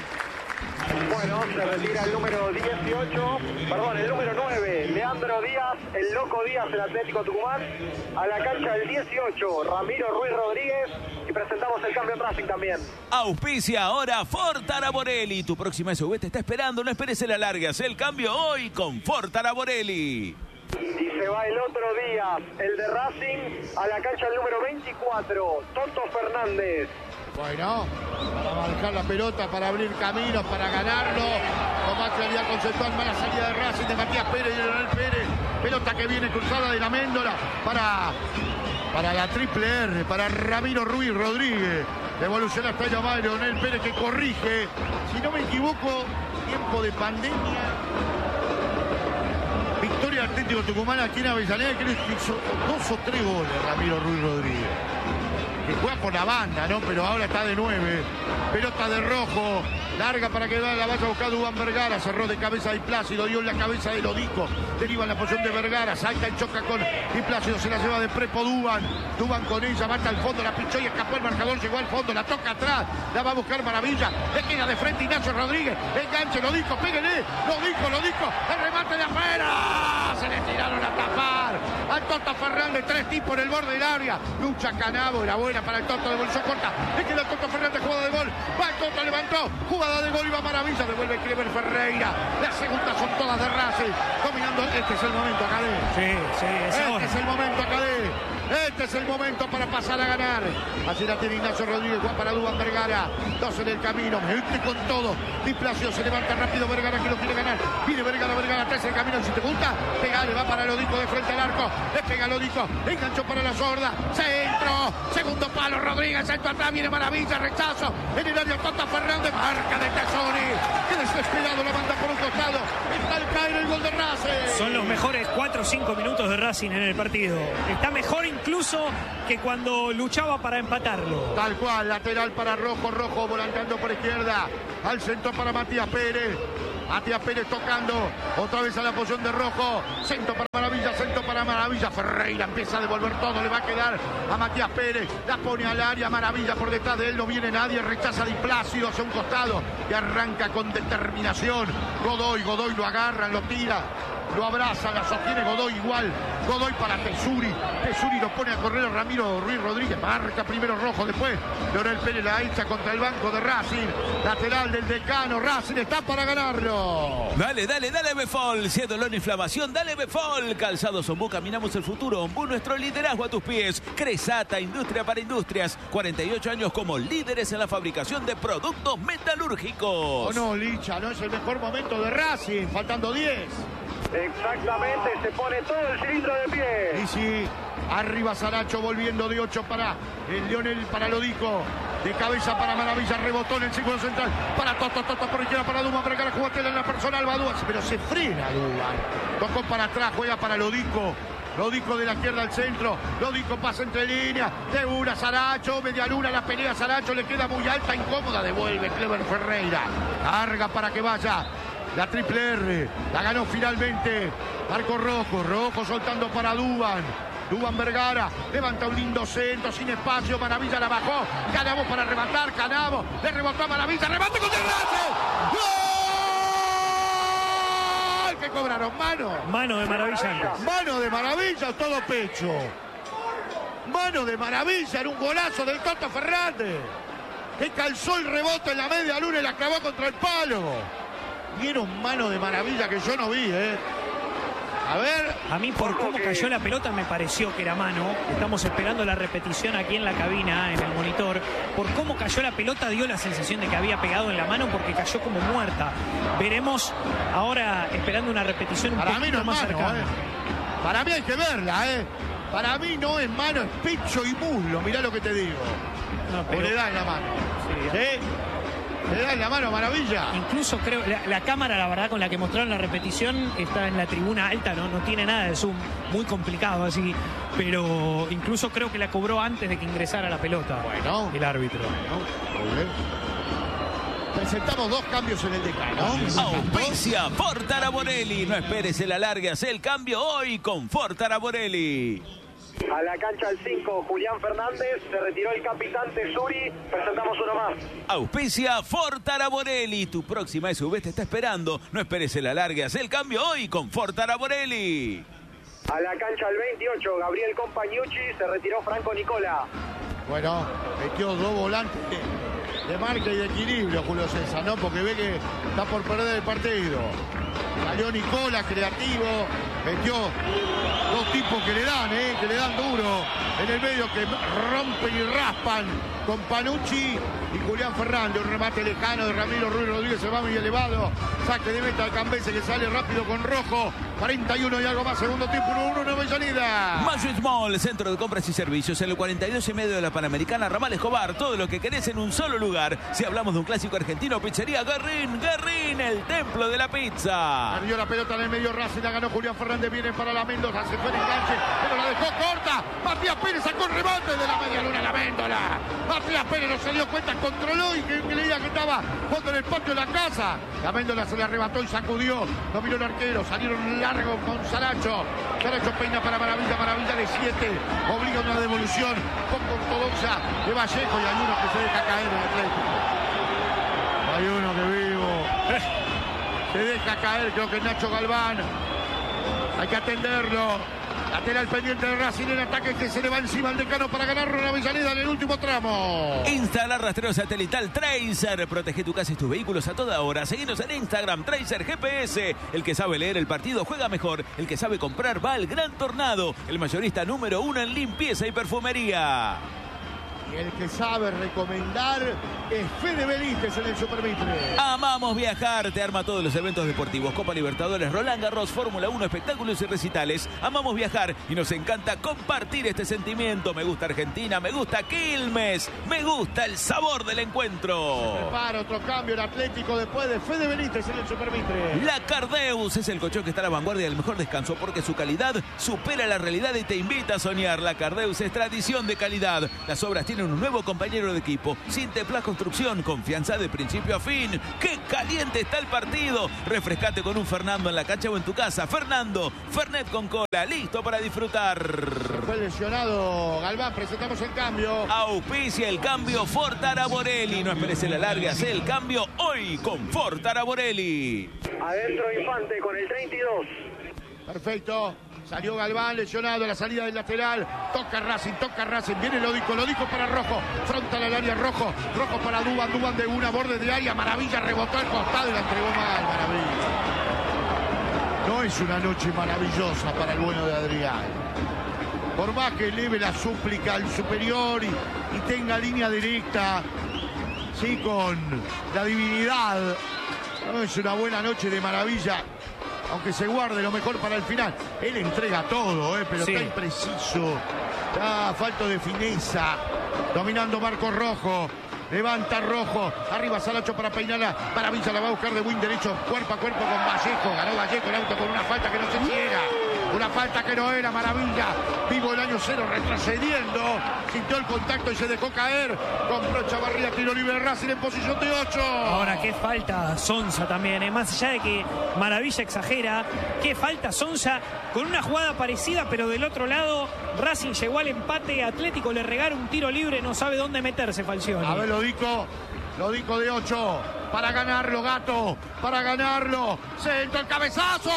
Bueno, se retira el número dieciocho, perdón, el número nueve, Leandro Díaz, el Loco Díaz, el Atlético Tucumán. A la cancha el dieciocho, Ramiro Ruiz Rodríguez. Y presentamos el cambio en Racing también. Auspicia ahora Ford Taraborelli. Tu próxima S U V te está esperando. No esperes el alargue, hace el cambio hoy con Ford Taraborelli. Y se va el otro Díaz, el de Racing, a la cancha el número veinticuatro, Toto Fernández. Bueno, para marcar la pelota, para abrir caminos, para ganarlo. Con más claridad conceptual, mala salida de Racing de Matías Pérez y Leonel Pérez. Pelota que viene cruzada de la Méndola para, para la triple R, para Ramiro Ruiz Rodríguez. Devolución hasta llamada de Leonel Pérez que corrige. Si no me equivoco, tiempo de pandemia. Victoria Atlético Tucumán aquí en Avellaneda, creo que hizo dos o tres goles Ramiro Ruiz Rodríguez. Que juega por la banda, ¿no? Pero ahora está de nueve. Pelota de Rojo. Larga para que la vaya a buscar Dubán Vergara. Cerró de cabeza Di Plácido. Dio en la cabeza de Lodico. Deriva en la posición de Vergara. Salta y choca con Di Plácido. Se la lleva de prepo Dubán. Dubán con ella. Va hasta el fondo. La pinchó y escapó el marcador. Llegó al fondo. La toca atrás. La va a buscar Maravilla. Le queda de frente Ignacio Rodríguez. Enganche. Lodico. Péguenle. Lodico. Lodico. El remate de afuera. Se le tiraron a tapar. Al Toto Fernández. Tres tipos en el borde del área. Lucha Canabo. Era buena para el Toto. Devolución corta. Le queda el Toto Fernández. Jugada de gol. Va el Toto. Levantó. Jugada de gol y va Maravilla. Devuelve Clever Ferreira. Las segundas son todas de Racing. Dominando. Este es el momento, Acadé. Sí, sí. Este es el momento, Acadé. Este es el momento para pasar a ganar. Así la tiene Ignacio Rodríguez. Juan para Dubán Vergara. Dos en el camino. Mete con todo. Di Plácido se levanta rápido. Vergara que lo quiere ganar. Viene Vergara, Vergara. Tres en el camino. Si te gusta, pegale. Va para Lodico de frente al arco. Le pega Lodico. Enganchó para la sorda. Centro. Segundo palo. Rodríguez. Centro atrás. Viene Maravilla. Rechazo. En el área Tota Fernández. Marca de Tesori. Que desesperado la manda por un costado. Está al caer el gol de Racing. Son los mejores cuatro o cinco minutos de Racing en el partido. Está mejor incluso que cuando luchaba para empatarlo. Tal cual, lateral para Rojo, Rojo volanteando por izquierda. Al centro para Matías Pérez. Matías Pérez tocando. Otra vez a la posición de Rojo. Centro para Maravilla, centro para Maravilla. Ferreira empieza a devolver todo. Le va a quedar a Matías Pérez. La pone al área. Maravilla por detrás de él. No viene nadie. Rechaza Di Plácido hacia un costado. Y arranca con determinación. Godoy, Godoy lo agarra, lo tira. Lo abraza, la sostiene Godoy igual. Godoy para Tesuri. Tesuri lo pone a correr a Ramiro Ruiz Rodríguez. Marca primero Rojo, después Leonel Pérez la echa contra el banco de Racing. Lateral del Decano. Racing está para ganarlo. Dale, dale, dale Befol. Si es dolor, inflamación, dale Befol. Calzados Ombú, caminamos el futuro. Ombú, nuestro liderazgo a tus pies. Cresata, industria para industrias. cuarenta y ocho años como líderes en la fabricación de productos metalúrgicos. Oh, no, Licha, no es el mejor momento de Racing. Faltando diez. Exactamente, se pone todo el cilindro de pie. Y sí, arriba Saracho volviendo de ocho para el Leonel, para Lodico. De cabeza para Maravilla, rebotó en el círculo central. Para Toto, Toto por izquierda para Duman, para que la jugatela en la personal va Duman. Pero se frena Duman. Tocó para atrás, juega para Lodico. Lodico de la izquierda al centro. Lodico pasa entre líneas. De una Saracho, media luna la pelea. Saracho le queda muy alta, incómoda. Devuelve Clever Ferreira. Carga para que vaya. La triple R, la ganó finalmente Marco Rojo, Rojo soltando para Duban, Duban Vergara, levanta un lindo centro, sin espacio, Maravilla la bajó, Canavo para rematar, Canavo, le rebotó a Maravilla, remate con el brazo, ¡gol! ¿Qué cobraron? ¿Mano? Mano de Maravilla. Mano de Maravilla, todo pecho. Mano de Maravilla, era un golazo del Toto Fernández, que calzó el rebote en la media luna y la clavó contra el palo. Vieron mano de Maravilla que yo no vi, ¿eh? A ver. A mí por cómo cayó la pelota me pareció que era mano. Estamos esperando la repetición aquí en la cabina, en el monitor. Por cómo cayó la pelota dio la sensación de que había pegado en la mano porque cayó como muerta. Veremos ahora esperando una repetición un Para mí no es más mano, cercana. ¿eh? Para mí hay que verla, ¿eh? Para mí no es mano, es pecho y muslo. Mirá lo que te digo. No, pero... O le da en la mano. Sí. ¿Sí? Le da en la mano, Maravilla. Incluso creo, la, la cámara, la verdad, con la que mostraron la repetición, está en la tribuna alta, no, no tiene nada de zoom, muy complicado así, pero incluso creo que la cobró antes de que ingresara la pelota. Bueno. El árbitro. Bueno, muy bien. Presentamos dos cambios en el Decano. Auspicia Ford Araborelli. No esperes el alargue, haz el cambio hoy con Ford Araborelli. A la cancha al cinco, Julián Fernández, se retiró el capitán Tesuri, presentamos uno más. Auspicia Ford Araborelli. Tu próxima S U V te está esperando. No esperes el alargue, haz el cambio hoy con Ford Araborelli. A la cancha al veintiocho, Gabriel Compañucci, se retiró Franco Nicola. Bueno, metió dos volantes de marca y de equilibrio, Julio César, ¿no? Porque ve que está por perder el partido. Salió Nicola, creativo, metió dos tipos que le dan, ¿eh? Que le dan duro en el medio, que rompen y raspan con Panucci y Julián Fernández. Un remate lejano de Ramiro Ruiz Rodríguez, se va muy elevado. Saque de meta al Cambese que sale rápido con Rojo. cuarenta y uno y algo más, segundo tiempo, uno uno, no hay salida. Magic Mall, centro de compras y servicios, en el cuarenta y dos y medio de la Panamericana, Ramal Escobar. Todo lo que querés en un solo lugar. Si hablamos de un clásico argentino, pizzería Guerrín, Guerrín, el templo de la pizza. Perdió la pelota en el medio, Racing la ganó Julián Fernández, viene para la Mendoza, se fue en enganche, pero la dejó corta. Matías Pérez sacó el remate de la media luna, la Mendoza. Matías Pérez no se dio cuenta, controló y que creía que estaba jugando en el patio de la casa. La Mendoza se le arrebató y sacudió, no miró el arquero, salieron largo con Saracho. Saracho peina para Maravilla, Maravilla de siete, obliga una devolución poco ortodoxa de Vallejo y hay uno que se deja caer en el Atlético. Hay uno que vivo. Se deja caer, creo que Nacho Galván. Hay que atenderlo. Lateral pendiente de Racing en ataque que se le va encima al Decano para ganar una Avellaneda en el último tramo. Instalar rastreo satelital Tracer. Protege tu casa y tus vehículos a toda hora. Seguinos en Instagram, Tracer G P S. El que sabe leer el partido juega mejor. El que sabe comprar va al Gran Tornado. El mayorista número uno en limpieza y perfumería. Y el que sabe recomendar es Fede Benítez en el Supermitre. Amamos viajar, te arma todos los eventos deportivos, Copa Libertadores, Roland Garros, Fórmula uno, espectáculos y recitales. Amamos viajar y nos encanta compartir este sentimiento. Me gusta Argentina, me gusta Quilmes, me gusta el sabor del encuentro. Prepara otro cambio el Atlético después de Fede Benítez en el Supermitre. La Cardeus es el colchón que está a la vanguardia del mejor descanso porque su calidad supera la realidad y te invita a soñar. La Cardeus es tradición de calidad. Las obras tienen tienen un nuevo compañero de equipo. Sinteplas Construcción, confianza de principio a fin. ¡Qué caliente está el partido! Refrescate con un Fernando en la cancha o en tu casa. Fernando, Fernet con cola, listo para disfrutar. Fue lesionado Galván, presentamos el cambio. Auspicia el cambio Ford Araborelli. No esperes la larga, hace el cambio hoy con Ford Araborelli. Adentro Infante con el treinta y dos. Perfecto. Salió Galván, lesionado a la salida del lateral. Toca Racing, toca Racing. Viene Lodico, Lodico para Rojo. Frontal al área Rojo. Rojo para Duban, Duban de una, borde de área. Maravilla, rebotó al costado y la entregó mal. Maravilla. No es una noche maravillosa para el bueno de Adrián. Por más que eleve la súplica al superior y, y tenga línea directa, sí, con la divinidad, no es una buena noche de Maravilla. Aunque se guarde lo mejor para el final. Él entrega todo, eh, pero sí, está impreciso. Está falto de fineza. Dominando Marco Rojo. Levanta Rojo. Arriba Salacho para peinarla. Maravilla la va a buscar de buen derecho. Cuerpo a cuerpo con Vallejo. Ganó Vallejo el auto con una falta que no sé si era. Una falta que no era. Maravilla. Vivo el año cero retrocediendo. Sintió el contacto y se dejó caer. Compró Chavarría. Tiro libre Racing en posición de ocho. Ahora, qué falta Sonsa también. ¿eh? Más allá de que Maravilla exagera. Qué falta Sonsa con una jugada parecida, pero del otro lado Racing llegó al empate. Atlético le regala un tiro libre. No sabe dónde meterse Falcioni. A ver, Lodico. Lodico de ocho. Para ganarlo, Gato. Para ganarlo. Centro el cabezazo.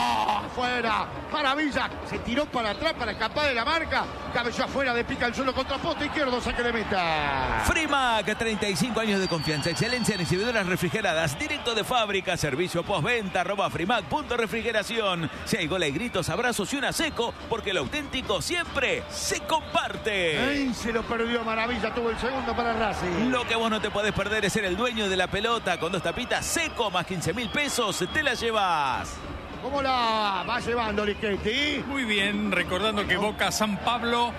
Afuera. Maravilla. Se tiró para atrás para escapar de la marca. Cabezó afuera de pica el suelo contra poste izquierdo. Saque de meta. Frimac, treinta y cinco años de confianza. Excelencia en exhibidoras refrigeradas. Directo de fábrica. Servicio postventa. Arroba Frimac. Punto refrigeración. Si hay gol, hay gritos, abrazos y una seco. Porque lo auténtico siempre se comparte. Ay, se lo perdió Maravilla. Tuvo el segundo para Racing. Lo que vos no te podés perder es ser el dueño de la pelota. Con dos tapitas seco más quince mil pesos. Te la llevas. ¿Cómo la va llevando Lichetti? Muy bien, recordando que Boca San Pablo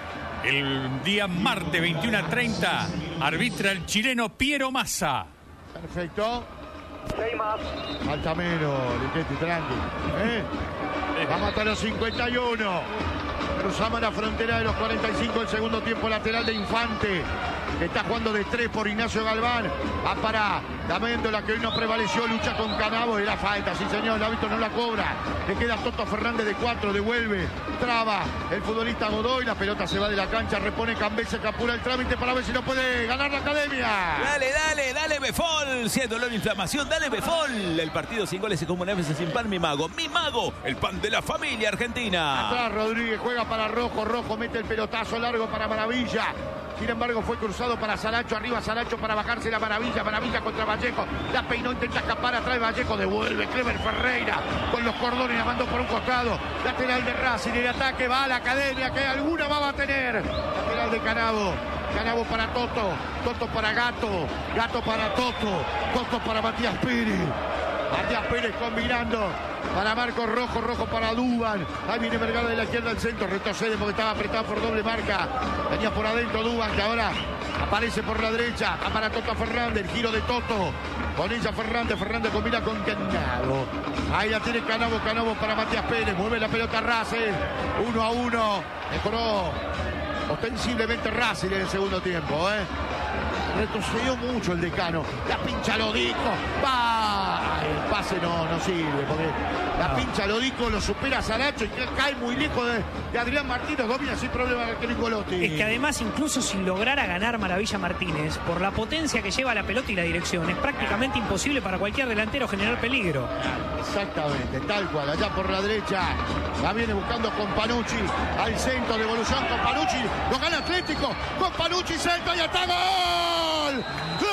el día martes veintiuno a treinta arbitra el chileno Piero Massa. Perfecto. seis más. Falta menos, Lichetti, tranqui. ¿Eh? Vamos hasta los cincuenta y uno. Cruzamos la frontera de los cuarenta y cinco, el segundo tiempo lateral de Infante, que está jugando de tres por Ignacio Galván. Va para D'Amendola, que hoy no prevaleció, lucha con Canavo y la falta, sí señor, el árbitro no la cobra. Le queda Toto Fernández de cuatro, devuelve, traba el futbolista Godoy, la pelota se va de la cancha, repone Cambese, que apura el trámite para ver si no puede ganar la Academia. Dale, dale, dale Befol, si hay dolor o inflamación, dale Befol. El partido sin goles y con una vez sin pan, mi mago, mi mago, el pan de la familia argentina. Atrás Rodríguez juega para Rojo, Rojo mete el pelotazo largo para Maravilla. Sin embargo, fue cruzado para Salacho. Arriba Salacho para bajarse la Maravilla. Maravilla contra Vallejo. La peinó, intenta escapar atrás. Vallejo devuelve. Clever Ferreira con los cordones. La mandó por un costado. Lateral de Racing. El ataque va a la Academia, que alguna va a tener. Lateral de Canavo. Canavo para Toto. Toto para Gato. Gato para Toto. Toto para Matías Pérez. Matías Pérez combinando para Marcos Rojo, Rojo para Duban. Ahí viene Vergara de la izquierda al centro, retrocede porque estaba apretado por doble marca. Venía por adentro Duban, que ahora aparece por la derecha. Va para Toto Fernández, el giro de Toto. Con ella Fernández, Fernández combina con Canavo. Ahí la tiene Canavo, Canavo para Matías Pérez. Mueve la pelota Racing. Uno a uno. Mejoró ostensiblemente Racing en el segundo tiempo, ¿eh? Retrocedió mucho el Decano. La pincha Lodico. Va. El pase no, no sirve. Porque la no. pincha Lodico, lo supera Salacho y cae muy lejos de, de Adrián Martínez. Domina sin problema que Nicolotti. Es que además, incluso si lograra ganar Maravilla Martínez, por la potencia que lleva la pelota y la dirección, es prácticamente imposible para cualquier delantero generar peligro. Exactamente, tal cual. Allá por la derecha. La viene buscando con Panucci. Al centro, devolución con Panucci. Lo gana Atlético. Con Panucci, centro y está gol. ¡Gol!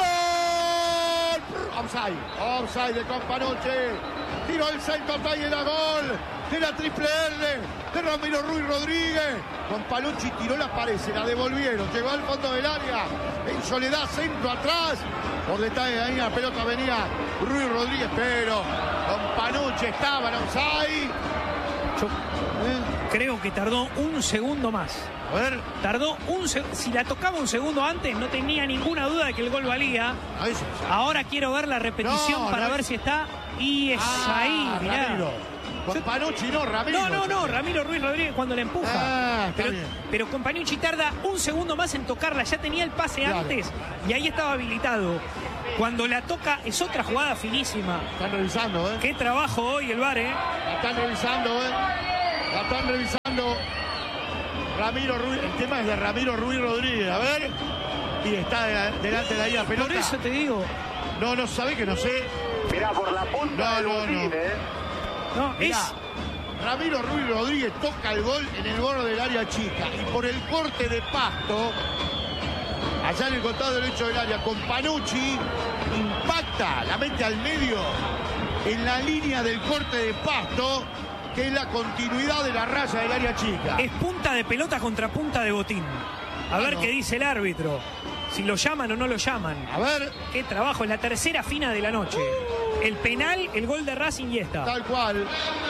Offside, offside de Companucci. Tiró el centro, y da gol de la triple R de Ramiro Ruiz Rodríguez. Companucci tiró la pared, se la devolvieron. Llegó al fondo del área. En soledad, centro atrás. Por detalle ahí la pelota venía Ruiz Rodríguez, pero Companucci estaba en offside. Yo creo que tardó un segundo más. A ver. Tardó un segundo. Si la tocaba un segundo antes, no tenía ninguna duda de que el gol valía. Ahora quiero ver la repetición no, para no. ver si está. Y es ah, ahí, mirá. Ramiro. Con Panucci no, Ramiro. No, no, no, Ramiro Ruiz Rodríguez cuando la empuja. Ah, está pero, bien. pero con Panucci tarda un segundo más en tocarla. Ya tenía el pase Claro. antes y ahí estaba habilitado. Cuando la toca es otra jugada finísima. Están revisando, ¿eh? Qué trabajo hoy el V A R, ¿eh? La están revisando, ¿eh? La están revisando. Ramiro Ruiz. El tema es de Ramiro Ruiz Rodríguez. A ver. Y está de- delante de ahí la pelota. Por eso te digo. No, no sabe que no sé. Mirá, por la punta No, del no, botín, no. ¿eh? No, Mirá, es. Ramiro Ruiz Rodríguez toca el gol en el borde del área chica. Y por el corte de pasto, allá en el costado derecho del área, con Panucci, impacta, la mete al medio, en la línea del corte de pasto, que es la continuidad de la raya del área chica. Es punta de pelota contra punta de botín. A ver no. qué dice el árbitro. Si lo llaman o no lo llaman. A ver, Qué trabajo, es la tercera fina de la noche. El penal, el gol de Racing y esta. tal cual.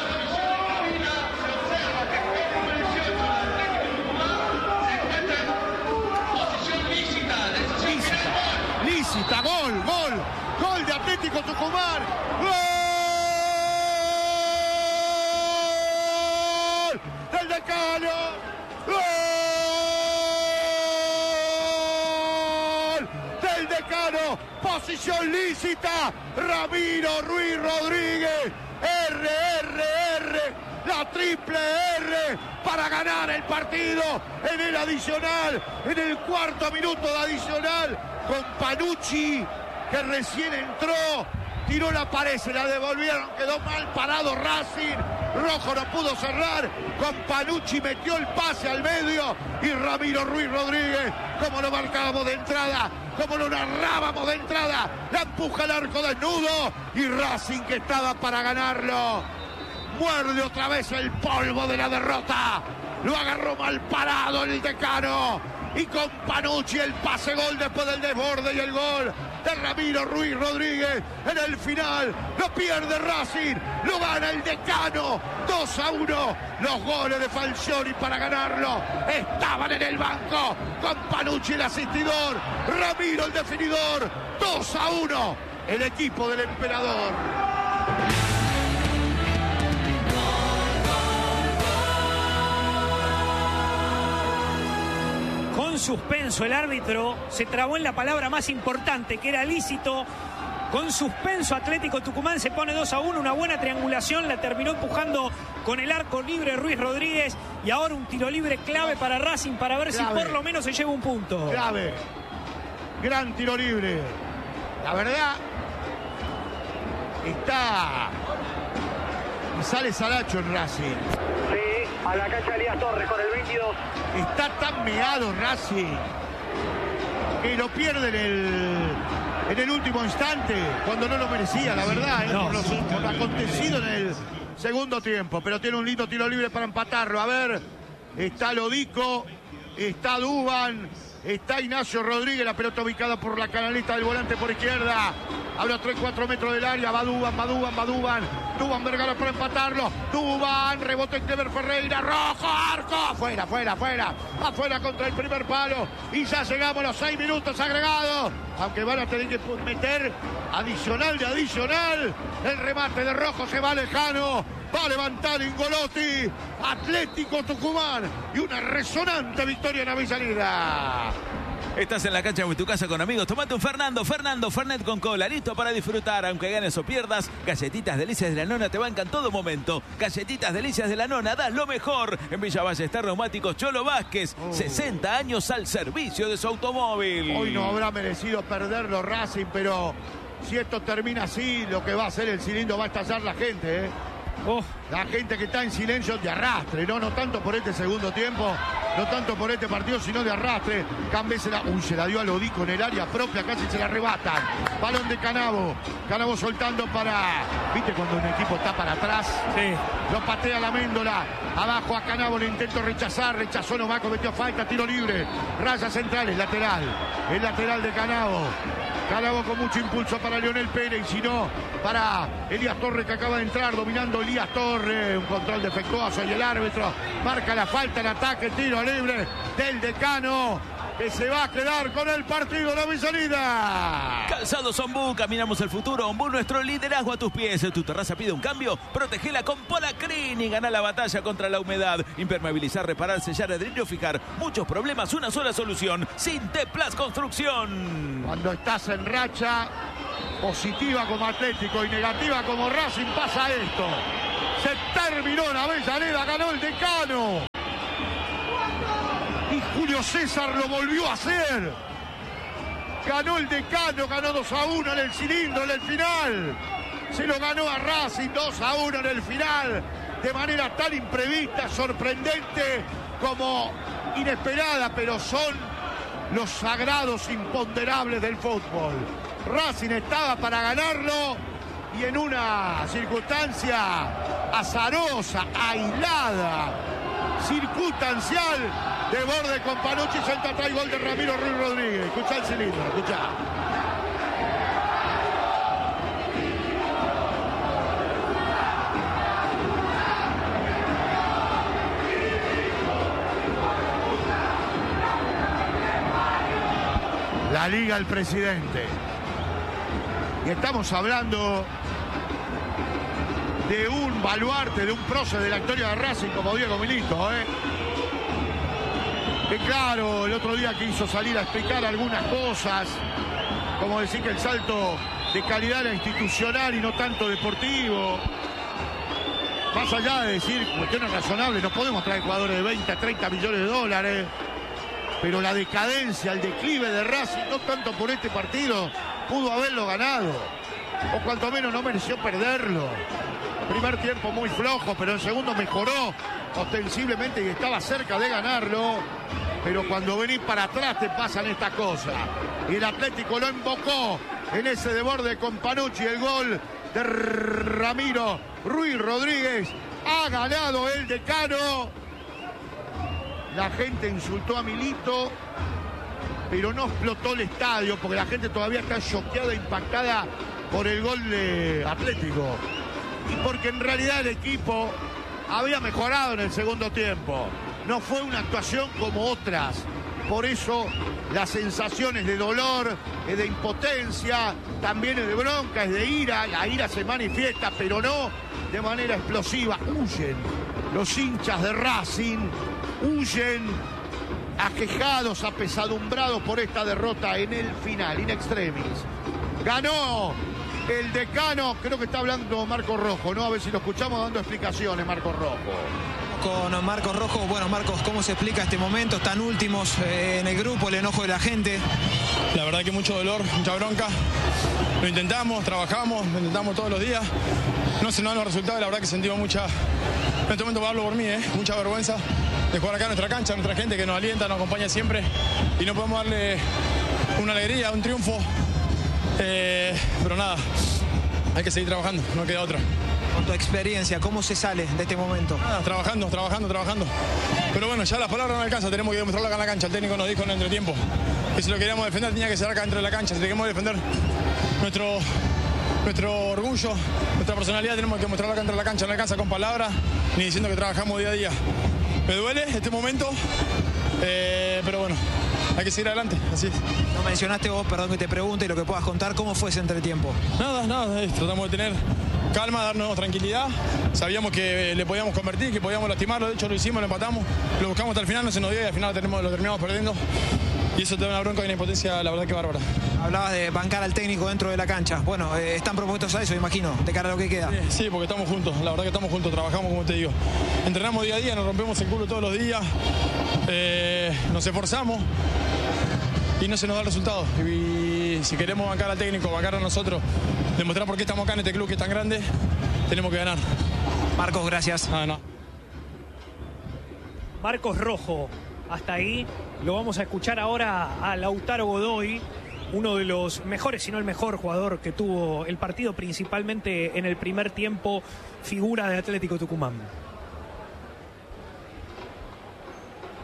Lícita, lícita, gol, gol, gol de Atlético Tucumán. ¡Gol! ¡Del Decano! ¡Gol! ¡Del Decano! Posición lícita. Ramiro Ruiz Rodríguez. R, R, R. La triple R para ganar el partido en el adicional, en el cuarto minuto de adicional, con Panucci, que recién entró, tiró la pared, se la devolvieron, quedó mal parado Racing, Rojo no pudo cerrar, con Panucci metió el pase al medio y Ramiro Ruiz Rodríguez, como lo marcábamos de entrada, como lo narrábamos de entrada, la empuja al arco desnudo y Racing, que estaba para ganarlo, muerde otra vez el polvo de la derrota. Lo agarró mal parado el Decano. Y con Panucci el pase gol después del desborde y el gol de Ramiro Ruiz Rodríguez en el final. Lo pierde Racing, lo gana el Decano. dos a uno. Los goles de Falcioni para ganarlo estaban en el banco. Con Panucci el asistidor, Ramiro el definidor. dos a uno. El equipo del emperador. Con suspenso el árbitro se trabó en la palabra más importante, que era lícito. Con suspenso Atlético Tucumán se pone dos a uno, una buena triangulación, la terminó empujando con el arco libre Ruiz Rodríguez y ahora un tiro libre clave para Racing para ver Clave. si por lo menos se lleva un punto. Grave. Gran tiro libre. La verdad, está... Y sale Saracho en Racing. Sí, a la cancha de Elías Torres con el veintidós. Está tan meado Racing que lo pierde en el, en el último instante, cuando no lo merecía, la verdad, ¿eh? No. por, lo, por lo acontecido en el segundo tiempo. Pero tiene un lindo tiro libre para empatarlo. A ver, está Lodico, está Duban, está Ignacio Rodríguez, la pelota ubicada por la canaleta del volante por izquierda. Habla tres cuatro metros del área, va Duban, va Duban, va Duban. Duban Vergara para empatarlo. Duban, rebote en Clever Ferreira, rojo, arco. Afuera, afuera, afuera. Afuera contra el primer palo. Y ya llegamos a los seis minutos agregados. Aunque van a tener que meter adicional de adicional. El remate de Rojo se va lejano. Va a levantar Ingolotti. Atlético Tucumán. Y una resonante victoria en Avellaneda. Estás en la cancha o en tu casa con amigos. Tomate un Fernando, Fernando, Fernet con cola. Listo para disfrutar, aunque ganes o pierdas. Galletitas Delicias de la Nona te bancan todo momento. Galletitas Delicias de la Nona, das lo mejor. En Villa Ballester Neumáticos Cholo Vázquez. Oh. sesenta años al servicio de su automóvil. Hoy no habrá merecido perderlo Racing, pero si esto termina así, lo que va a hacer el cilindro va a estallar la gente, ¿eh? Oh, La gente que está en silencio de arrastre, no, no tanto por este segundo tiempo, no tanto por este partido, sino de arrastre. Cambé se la, uy, se la dio a Lodico en el área propia, casi se la arrebatan. Balón de Canavo, Canavo soltando para, ¿viste cuando un equipo está para atrás? sí. Lo patea la Méndola, abajo a Canavo, le intento rechazar, rechazó nomás, cometió falta, tiro libre, raya central, es lateral, el lateral de Canavo. Canavo con mucho impulso para Leonel Pérez, y si no, para Elías Torres, que acaba de entrar, dominando Elías Torres, un control defectuoso y el árbitro marca la falta en ataque, tiro libre del Decano. que se va a quedar con el partido de Avellaneda. Calzados Ombú, caminamos el futuro. Ombú, nuestro liderazgo a tus pies. Tu terraza pide un cambio, protegela con Polacrin y gana la batalla contra la humedad. Impermeabilizar, reparar, sellar, adherir o fijar. Muchos problemas, una sola solución. Sinteplas Construcción. Cuando estás en racha positiva como Atlético y negativa como Racing, pasa esto. Se terminó la Avellaneda, ganó el Decano. Y Julio César lo volvió a hacer. Ganó el Decano, ganó dos a uno en el cilindro en el final. Se lo ganó a Racing dos a uno en el final. De manera tan imprevista, sorprendente como inesperada, pero son los sagrados imponderables del fútbol. Racing estaba para ganarlo y en una circunstancia azarosa, aislada, circunstancial, de borde con Panucci, salta atrás, gol de Ramiro Ruiz Rodríguez. Escuchá el cilindro, escuchá. La Liga el presidente. Y estamos hablando de un baluarte, de un prócer de la historia de Racing como Diego Milito, ¿eh? Que claro, el otro día quiso salir a explicar algunas cosas, como decir que el salto de calidad era institucional y no tanto deportivo. Más allá de decir cuestiones razonables, no podemos traer jugadores de veinte a treinta millones de dólares, pero la decadencia, el declive de Racing, no tanto por este partido, pudo haberlo ganado, o cuanto menos no mereció perderlo. Primer tiempo muy flojo, pero el segundo mejoró ostensiblemente y estaba cerca de ganarlo. Pero cuando venís para atrás te pasan estas cosas. Y el Atlético lo embocó en ese desborde con Panucci. El gol de Ramiro Ruiz Rodríguez. Ha ganado el Decano. La gente insultó a Milito, pero no explotó el estadio porque la gente todavía está choqueada, impactada por el gol de Atlético. Y porque en realidad el equipo había mejorado en el segundo tiempo. No fue una actuación como otras. Por eso las sensaciones de dolor, de impotencia, también es de bronca, es de ira. La ira se manifiesta, pero no de manera explosiva. Huyen los hinchas de Racing, huyen aquejados, apesadumbrados por esta derrota en el final, in extremis. Ganó el Decano, creo que está hablando Marcos Rojo, ¿no? A ver si lo escuchamos dando explicaciones, Marcos Rojo. Con Marcos Rojo. Bueno, Marcos, ¿cómo se explica este momento? Están últimos eh, en el grupo, el enojo de la gente. La verdad que mucho dolor, mucha bronca. Lo intentamos, trabajamos, lo intentamos todos los días. No se nos dan los resultados, la verdad que sentimos mucha, en este momento hablo por mí, ¿eh? mucha vergüenza de jugar acá en nuestra cancha, nuestra gente que nos alienta, nos acompaña siempre y no podemos darle una alegría, un triunfo. Eh, pero nada, hay que seguir trabajando, no queda otra. Con tu experiencia, ¿cómo se sale de este momento? Nada, trabajando, trabajando, trabajando. Pero bueno, ya las palabras no alcanzan, tenemos que demostrarlo acá en la cancha. El técnico nos dijo en el entretiempo que si lo queríamos defender tenía que ser acá dentro de la cancha. Si queríamos defender nuestro, nuestro orgullo, nuestra personalidad, tenemos que mostrarlo acá dentro de la cancha. No alcanza con palabras ni diciendo que trabajamos día a día. Me duele este momento, eh, pero bueno, hay que seguir adelante, así es. No mencionaste vos, perdón que te pregunte, lo que puedas contar, ¿cómo fue ese entretiempo? Nada, nada, eh, tratamos de tener calma, darnos tranquilidad. Sabíamos que le podíamos convertir, que podíamos lastimarlo, de hecho lo hicimos, lo empatamos, lo buscamos hasta el final, no se nos dio y al final lo, tenemos, lo terminamos perdiendo. Y eso te da una bronca y una impotencia, la verdad que bárbara. Hablabas de bancar al técnico dentro de la cancha. Bueno, eh, están propuestos a eso, imagino, de cara a lo que queda. Sí, sí, porque estamos juntos, la verdad que estamos juntos, trabajamos como te digo. Entrenamos día a día, nos rompemos el culo todos los días, eh, nos esforzamos y no se nos da el resultado. Y si queremos bancar al técnico, bancar a nosotros, demostrar por qué estamos acá en este club que es tan grande, tenemos que ganar. Marcos, gracias. Ah, no. Marcos Rojo, hasta ahí. Lo vamos a escuchar ahora a Lautaro Godoy, uno de los mejores, si no el mejor jugador que tuvo el partido, principalmente en el primer tiempo, figura de Atlético Tucumán.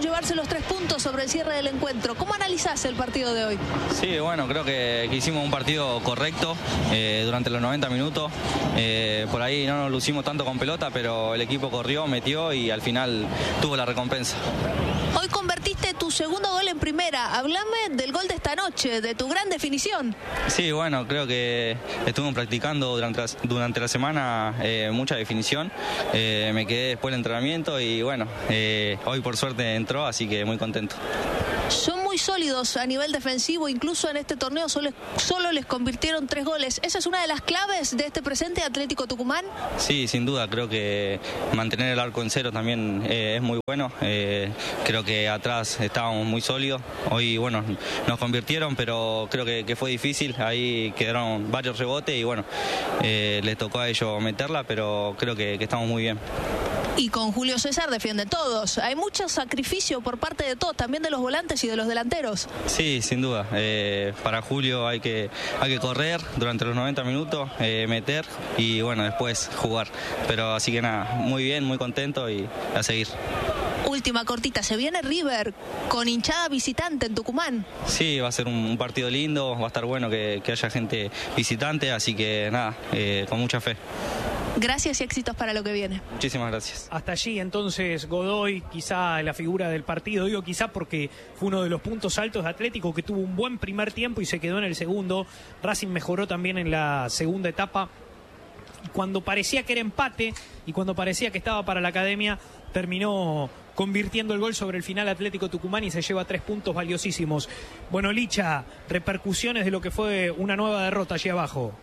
lograron llevarse los tres puntos sobre el cierre del encuentro. ¿Cómo analizás el partido de hoy? Sí, bueno, creo que, que hicimos un partido correcto eh, durante los noventa minutos. Eh, por ahí no nos lucimos tanto con pelota, pero el equipo corrió, metió y al final tuvo la recompensa. Hoy convertiste tu segundo gol en primera. Hablame del gol de esta noche, de tu gran definición. Sí, bueno, creo que estuvimos practicando durante la, durante la semana eh, mucha definición. Eh, me quedé después del entrenamiento y bueno, eh, hoy por suerte entró, así que muy contento. Son muy sólidos a nivel defensivo, incluso en este torneo solo, solo les convirtieron tres goles. ¿Esa es una de las claves de este presente Atlético Tucumán? Sí, sin duda, creo que mantener el arco en cero también eh, es muy bueno. Eh, creo que atrás estábamos muy sólidos. Hoy, bueno, nos convirtieron, pero creo que, que fue difícil. Ahí quedaron varios rebotes y bueno, eh, les tocó a ellos meterla, pero creo que, que estamos muy bien. Y con Julio César defienden todos. Hay mucho sacrificio por parte de todos, también de los volantes y de los delanteros. Sí, sin duda. Eh, para Julio hay que, hay que correr durante los noventa minutos, eh, meter y bueno, después jugar. Pero así que nada, muy bien, muy contento y a seguir. Última cortita, se viene River con hinchada visitante en Tucumán. Sí, va a ser un, un partido lindo, va a estar bueno que, que haya gente visitante, así que nada, eh, con mucha fe. Gracias y éxitos para lo que viene. Muchísimas gracias. Hasta allí entonces Godoy, quizá la figura del partido, digo quizá porque fue uno de los puntos altos de Atlético, que tuvo un buen primer tiempo y se quedó en el segundo. Racing mejoró también en la segunda etapa. Y cuando parecía que era empate y cuando parecía que estaba para la Academia, terminó convirtiendo el gol sobre el final Atlético Tucumán y se lleva tres puntos valiosísimos. Bueno, Licha, repercusiones de lo que fue una nueva derrota allí abajo.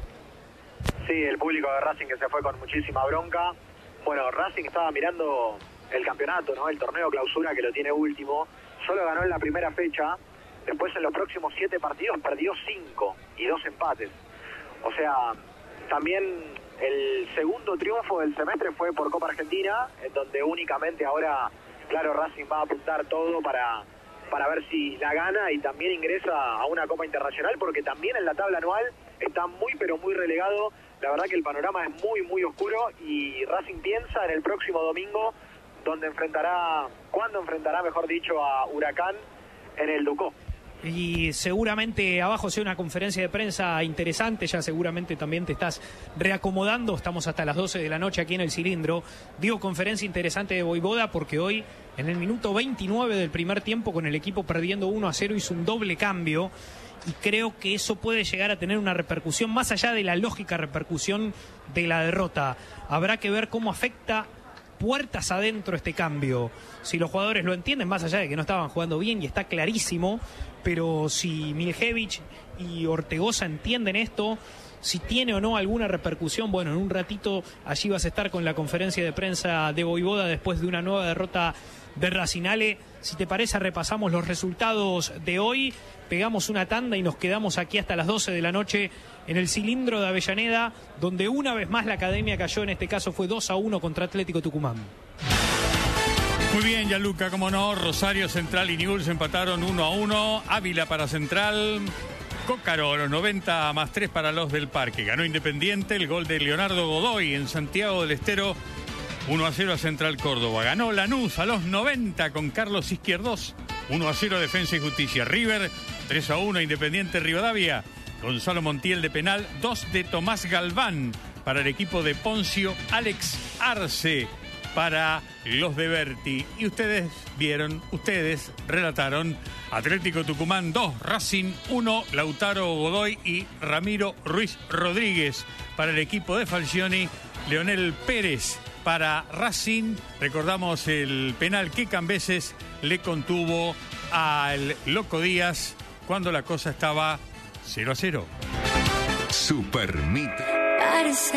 Sí, el público de Racing que se fue con muchísima bronca. Bueno, Racing estaba mirando el campeonato, ¿no? El torneo clausura que lo tiene último. Solo ganó en la primera fecha. Después en los próximos siete partidos perdió cinco y dos empates. O sea, también el segundo triunfo del semestre fue por Copa Argentina, en donde únicamente ahora, claro, Racing va a apuntar todo para, para ver si la gana y también ingresa a una Copa Internacional, porque también en la tabla anual está muy pero muy relegado. La verdad que el panorama es muy muy oscuro y Racing piensa en el próximo domingo, donde enfrentará, cuando enfrentará, mejor dicho, a Huracán en el Ducó. Y seguramente abajo sea una conferencia de prensa interesante, ya seguramente también te estás reacomodando, estamos hasta las doce de la noche aquí en el Cilindro. Digo conferencia interesante de Voivoda porque hoy en el minuto veintinueve del primer tiempo, con el equipo perdiendo uno a cero, hizo un doble cambio y creo que eso puede llegar a tener una repercusión más allá de la lógica repercusión de la derrota. Habrá que ver cómo afecta puertas adentro este cambio, si los jugadores lo entienden, más allá de que no estaban jugando bien y está clarísimo, pero si Miljevich y Ortegoza entienden esto, si tiene o no alguna repercusión. Bueno, en un ratito allí vas a estar con la conferencia de prensa de Voivoda después de una nueva derrota de Racing. Ale, si te parece, repasamos los resultados de hoy, pegamos una tanda y nos quedamos aquí hasta las doce de la noche en el Cilindro de Avellaneda, donde una vez más la Academia cayó, en este caso fue dos a uno contra Atlético Tucumán. Muy bien, Gianluca, cómo no. Rosario Central y Newell's empataron uno a uno. Ávila para Central. Cócaro, los noventa más tres para los del Parque. Ganó Independiente, el gol de Leonardo Godoy en Santiago del Estero. uno a cero a Central Córdoba. Ganó Lanús a los noventa con Carlos Izquierdos. uno a cero Defensa y Justicia. River, tres a uno Independiente Rivadavia. Gonzalo Montiel de penal, dos de Tomás Galván para el equipo de Poncio. Alex Arce para los de Berti. Y ustedes vieron, ustedes relataron: Atlético Tucumán dos, Racing uno, Lautaro Godoy y Ramiro Ruiz Rodríguez para el equipo de Falcioni. Leonel Pérez para Racing. Recordamos el penal que Cambeses le contuvo al Loco Díaz cuando la cosa estaba cero a cero. Super Mite.